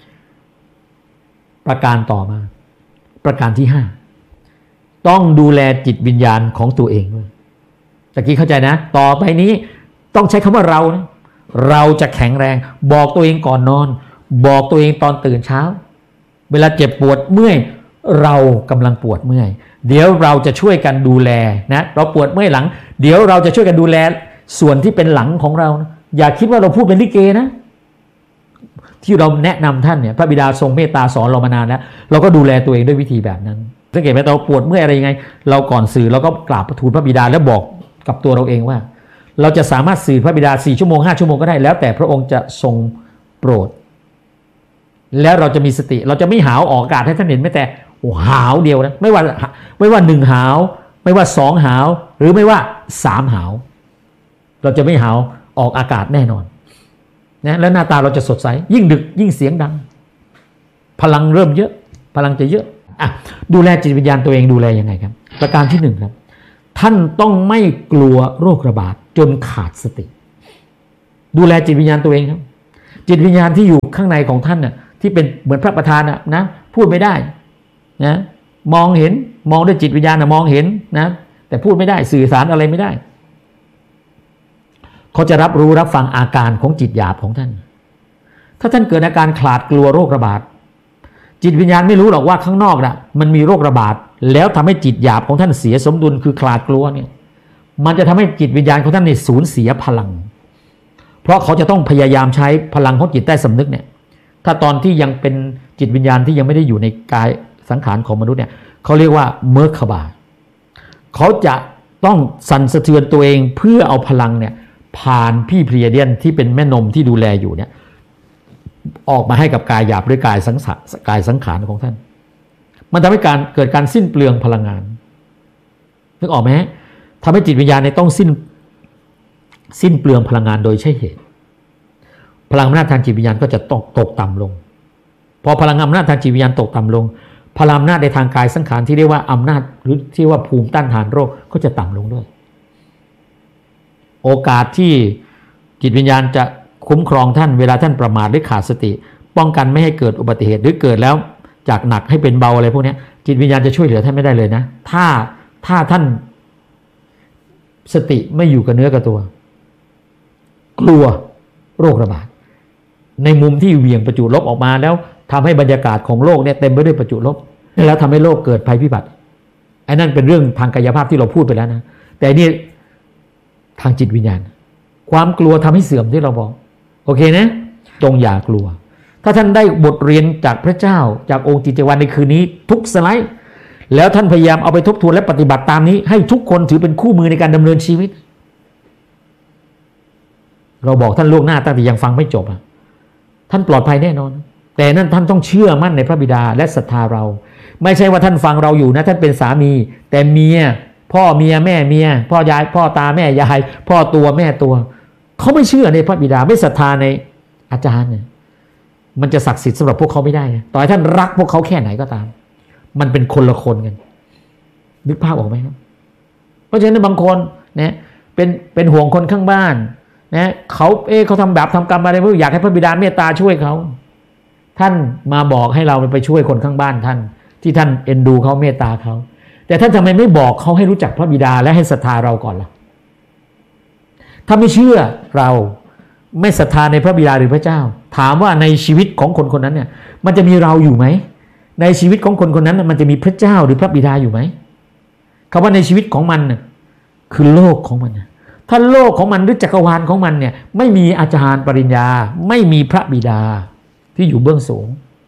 S1: ประการต่อมาประการที่ห้าต้องดูแลจิตวิญญาณของตัวเองด้วยตะกี้เข้าใจนะต่อไปนี้ต้องใช้คำว่าเรานะเราจะแข็งแรงบอกตัวเองก่อนนอนบอกตัวเองตอนตื่นเช้าเวลาเจ็บปวดเมื่อยเรากำลังปวดเมื่อยเดี๋ยวเราจะช่วยกันดูแลนะเราปวดเมื่อยหลังเดี๋ยวเราจะช่วยกันดูแลส่วนที่เป็นหลังของเรานะอย่าคิดว่าเราพูดเป็นลิเกนะที่เราแนะนำท่านเนี่ยพระบิดาทรงเมตตาสอนเรามานานแล้วเราก็ดูแลตัวเองด้วยวิธีแบบนั้นสังเกตไหมเราปวดเมื่อยอะไรยังไงเราก่อนสื่อเราก็กราบทูลพระบิดาแล้วบอกกับตัวเราเองว่าเราจะสามารถสื่อพระบิดาสี่ชั่วโมงห้าชั่วโมงก็ได้แล้วแต่พระองค์จะทรงโปรดแล้วเราจะมีสติเราจะไม่หาวออกอากาศให้ท่านเห็นแม้แต่หาวเดียวนะไม่ว่าไม่ว่าหนึ่งหาวไม่ว่าสองหาวหรือไม่ว่าสามหาวเราจะไม่หาวออกอากาศแน่นอนนะแล้วหน้าตาเราจะสดใสยิ่งดึกยิ่งเสียงดังพลังเริ่มเยอะพลังจะเยอะอ่ะดูแลจิตวิญญาณตัวเองดูแลยังไงครับประการที่หนึ่งครับท่านต้องไม่กลัวโรคระบาดจนขาดสติดูแลจิตวิญญาณตัวเองครับจิตวิญญาณที่อยู่ข้างในของท่านน่ะที่เป็นเหมือนพระประธานน่ะนะพูดไม่ได้นะมองเห็นมองด้วยจิตวิญญาณน่ะมองเห็นนะแต่พูดไม่ได้สื่อสารอะไรไม่ได้เขาจะรับรู้รับฟังอาการของจิตหยาบของท่านถ้าท่านเกิดอาการขลาดกลัวโรคระบาดจิตวิญญาณไม่รู้หรอกว่าข้างนอกน่ะมันมีโรคระบาดแล้วทำให้จิตหยาบของท่านเสียสมดุลคือขลาดกลัวเนี่ยมันจะทำให้จิตวิญญาณของท่านเนี่ยสูญเสียพลังเพราะเขาจะต้องพยายามใช้พลังของจิตใต้สำนึกเนี่ยถ้าตอนที่ยังเป็นจิตวิญญาณที่ยังไม่ได้อยู่ในกายสังขารของมนุษย์เนี่ยเขาเรียกว่าเมอร์คาบาเขาจะต้องสั่นสะเทือนตัวเองเพื่อเอาพลังเนี่ยผ่านพี่เพลียเดียนที่เป็นแม่นมที่ดูแลอยู่เนี่ยออกมาให้กับกายหยาบหรือกายสังขารกายสังขารของท่านมันทำให้การเกิดการสิ้นเปลืองพลังงานนึกออกไหมทำให้จิตวิญญาณเนี่ยต้องสิ้นสิ้นเปลืองพลังงานโดยใช่เหตุพลังอำนาจทางจิตวิญญาณก็จะตกตกต่ำลงพอพลังอำนาจทางจิตวิญญาณตกต่ำลงพลังอำนาจในทางกายสังขารที่เรียกว่าอำนาจหรือที่ว่าภูมิต้านทานโรคก็จะต่ำลงด้วยโอกาสที่จิตวิญญาณจะคุ้มครองท่านเวลาท่านประมาทหรือขาดสติป้องกันไม่ให้เกิดอุบัติเหตุหรือเกิดแล้วจากหนักให้เป็นเบาอะไรพวกนี้จิตวิญญาณจะช่วยเหลือท่านไม่ได้เลยนะถ้าถ้าท่านสติไม่อยู่กับเนื้อกับตัวกลัวโรคระบาดในมุมที่เหวี่ยงประจุลบออกมาแล้วทำให้บรรยากาศของโลกเนี่ยเต็มไปด้วยประจุลบแล้วทำให้โลกเกิดภัยพิบัติไอ้นั่นเป็นเรื่องทางกายภาพที่เราพูดไปแล้วนะแต่นี่ทางจิตวิญญาณความกลัวทำให้เสื่อมที่เราบอกโอเคนะจงอย่ากลัวถ้าท่านได้บทเรียนจากพระเจ้าจากองค์จิตวันในคืนนี้ทุกสไลด์แล้วท่านพยายามเอาไปทบทวนและปฏิบัติตามนี้ให้ทุกคนถือเป็นคู่มือในการดำเนินชีวิตเราบอกท่านล่วงหน้าตั้งแต่ยังฟังไม่จบอ่ะท่านปลอดภัยแน่นอนแต่นั่นท่านต้องเชื่อมั่นในพระบิดาและศรัทธาเราไม่ใช่ว่าท่านฟังเราอยู่นะท่านเป็นสามีแต่เมียพ่อเมียแม่เมียพ่อยายพ่อตาแม่ยายพ่อตัวแม่ตัวเขาไม่เชื่อในพระบิดาไม่ศรัทธาในอาจารย์เนี่ยมันจะศักดิ์สิทธิ์สำหรับพวกเขาไม่ได้ต่อให้ท่านรักพวกเขาแค่ไหนก็ตามมันเป็นคนละคนกันนึกภาพออกไหมครับเพราะฉะนั้นบางคนเนี่ยเป็นเป็นห่วงคนข้างบ้านนะเขาเอ๊ะเขาทำแบบทำกรรมอะไรไม่รู้อยากให้พระบิดาเมตตาช่วยเขาท่านมาบอกให้เราไปช่วยคนข้างบ้านท่านที่ท่านเอ็นดูเขาเมตตาเขาแต่ท่านทำไมไม่บอกเขาให้รู้จักพระบิดาและให้ศรัทธาเราก่อนล่ะถ้าไม่เชื่อเราไม่ศรัทธาในพระบิดาหรือพระเจ้าถามว่าในชีวิตของคนคนนั้นเนี่ยมันจะมีเราอยู่ไหมในชีวิตของคนคนนั้นมันจะมีพระเจ้าหรือพระบิดาอยู่ไหมคำว่าในชีวิตของมันคือโลกของมันถ้าโลกของมันหรือจักรวาลของมันเนี่ยไม่มีอาจารย์ปริญญาไม่มีพระบิดาที่อยู่เบื้องสูง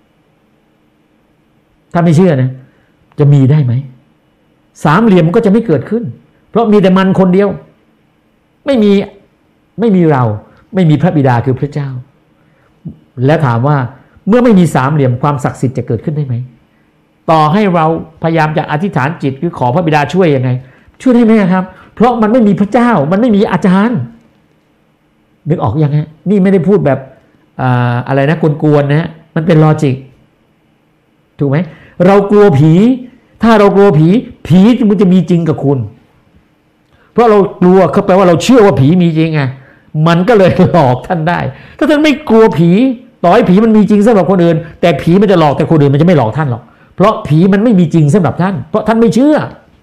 S1: ถ้าไม่เชื่อนะจะมีได้ไหมสามเหลี่ยมก็จะไม่เกิดขึ้นเพราะมีแต่มันคนเดียวไม่มีไม่มีเราไม่มีพระบิดาคือพระเจ้าและถามว่าเมื่อไม่มีสามเหลี่ยมความศักดิ์สิทธิ์จะเกิดขึ้นได้ไหมต่อให้เราพยายามจะอธิษฐานจิตหรือขอพระบิดาช่วยยังไงช่วยได้ไหมครับเพราะมันไม่มีพระเจ้ามันไม่มีอาจารย์นึกออกยังฮะนี่ไม่ได้พูดแบบอ่าอะไรนะกวนๆนะมันเป็นลอจิกถูกไหมเรากลัวผีถ้าเรากลัวผีผีมันจะมีจริงกับคุณเพราะเรากลัวเขาแปลว่าเราเชื่อว่าผีมีจริงไงมันก็เลยหลอกท่านได้ถ้าท่านไม่กลัวผีต่อให้ผีมันมีจริงสำหรับคนอื่นแต่ผีมันจะหลอกแต่คนอื่นมันจะไม่หลอกท่านหรอกเพราะผีมันไม่มีจริงสำหรับท่านเพราะท่านไม่เชื่อ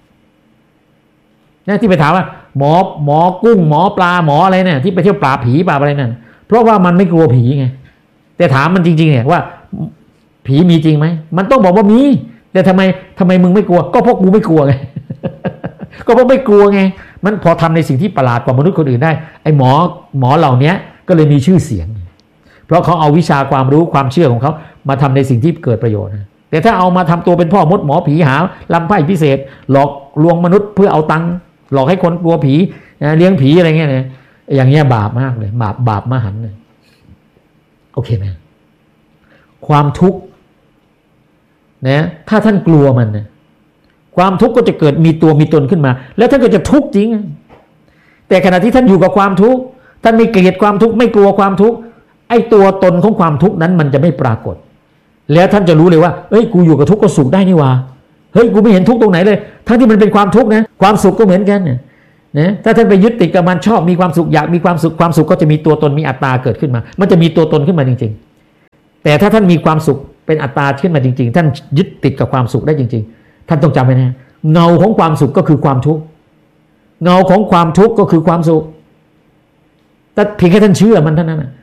S1: นะที่ไปถามว่าหมอหมอกุ้งหมอปลาหมออะไรเนี่ยที่ไปเที่ยวปราบผีปราบอะไรนั่นเพราะว่ามันไม่กลัวผีไงแต่ถามมันจริงๆเนี่ยว่าผีมีจริงไหมมันต้องบอกว่ามีแต่ทำไมทำไมมึงไม่กลัวก็เพราะกูไม่กลัวไง ก็เพราะไม่กลัวไงมันพอทำในสิ่งที่ประหลาดกว่ามนุษย์คนอื่นได้ไอ้หมอหมอเหล่านี้ก็เลยมีชื่อเสียงเพราะเขาเอาวิชาความรู้ความเชื่อของเขามาทำในสิ่งที่เกิดประโยชน์แต่ถ้าเอามาทำตัวเป็นพ่อมดหมอผีหาลำไพ่พิเศษหลอกลวงมนุษย์เพื่อเอาตังค์หลอกให้คนกลัวผีนะเลี้ยงผีอะไรเงี้ยนะอย่างเงี้ยบาปมากเลยบาปบาปมหันต์เลยโอเคไหมความทุกข์นะถ้าท่านกลัวมันนะความทุกข์ก็จะเกิดมีตัวมีตนขึ้นมาแล้วท่านก็จะทุกข์จริงแต่ขณะที่ท่านอยู่กับความทุกข์ท่านไม่เกลียดความทุกข์ไม่กลัวความทุกข์ไอ้ตัวตนของความทุกข์นั้นมันจะไม่ปรากฏแล้วท่านจะรู้เลยว่าเอ้ยกูอยู่กับทุกข์ก็สุขได้นี่ว่าเฮ้ยกูไม่เห็นทุกข์ตรงไหนเลยทั้งที่มันเป็นความทุกข์นะความสุขก็เหมือนกันเนี่ยนะถ้าท่านไปยึดติดกับมันชอบมีความสุขอยากมีความสุขความสุขก็จะมีตัวตนมีอัตตาเกิดขึ้นมามันจะมีตัวตนขึ้นมาจริงๆแต่ถ้าท่านมีความสุขเป็นอัตตาขึ้นมาจริงๆท่านยึดติดกับความสุขได้จริงๆท่านต้องจำไว้นะเงาของความสุขก็คือความทุกข์เงาของความทุกข์ก็คือความสุขแต่เพียงแค่ท่านเชื่อมันเท่านั้นนะ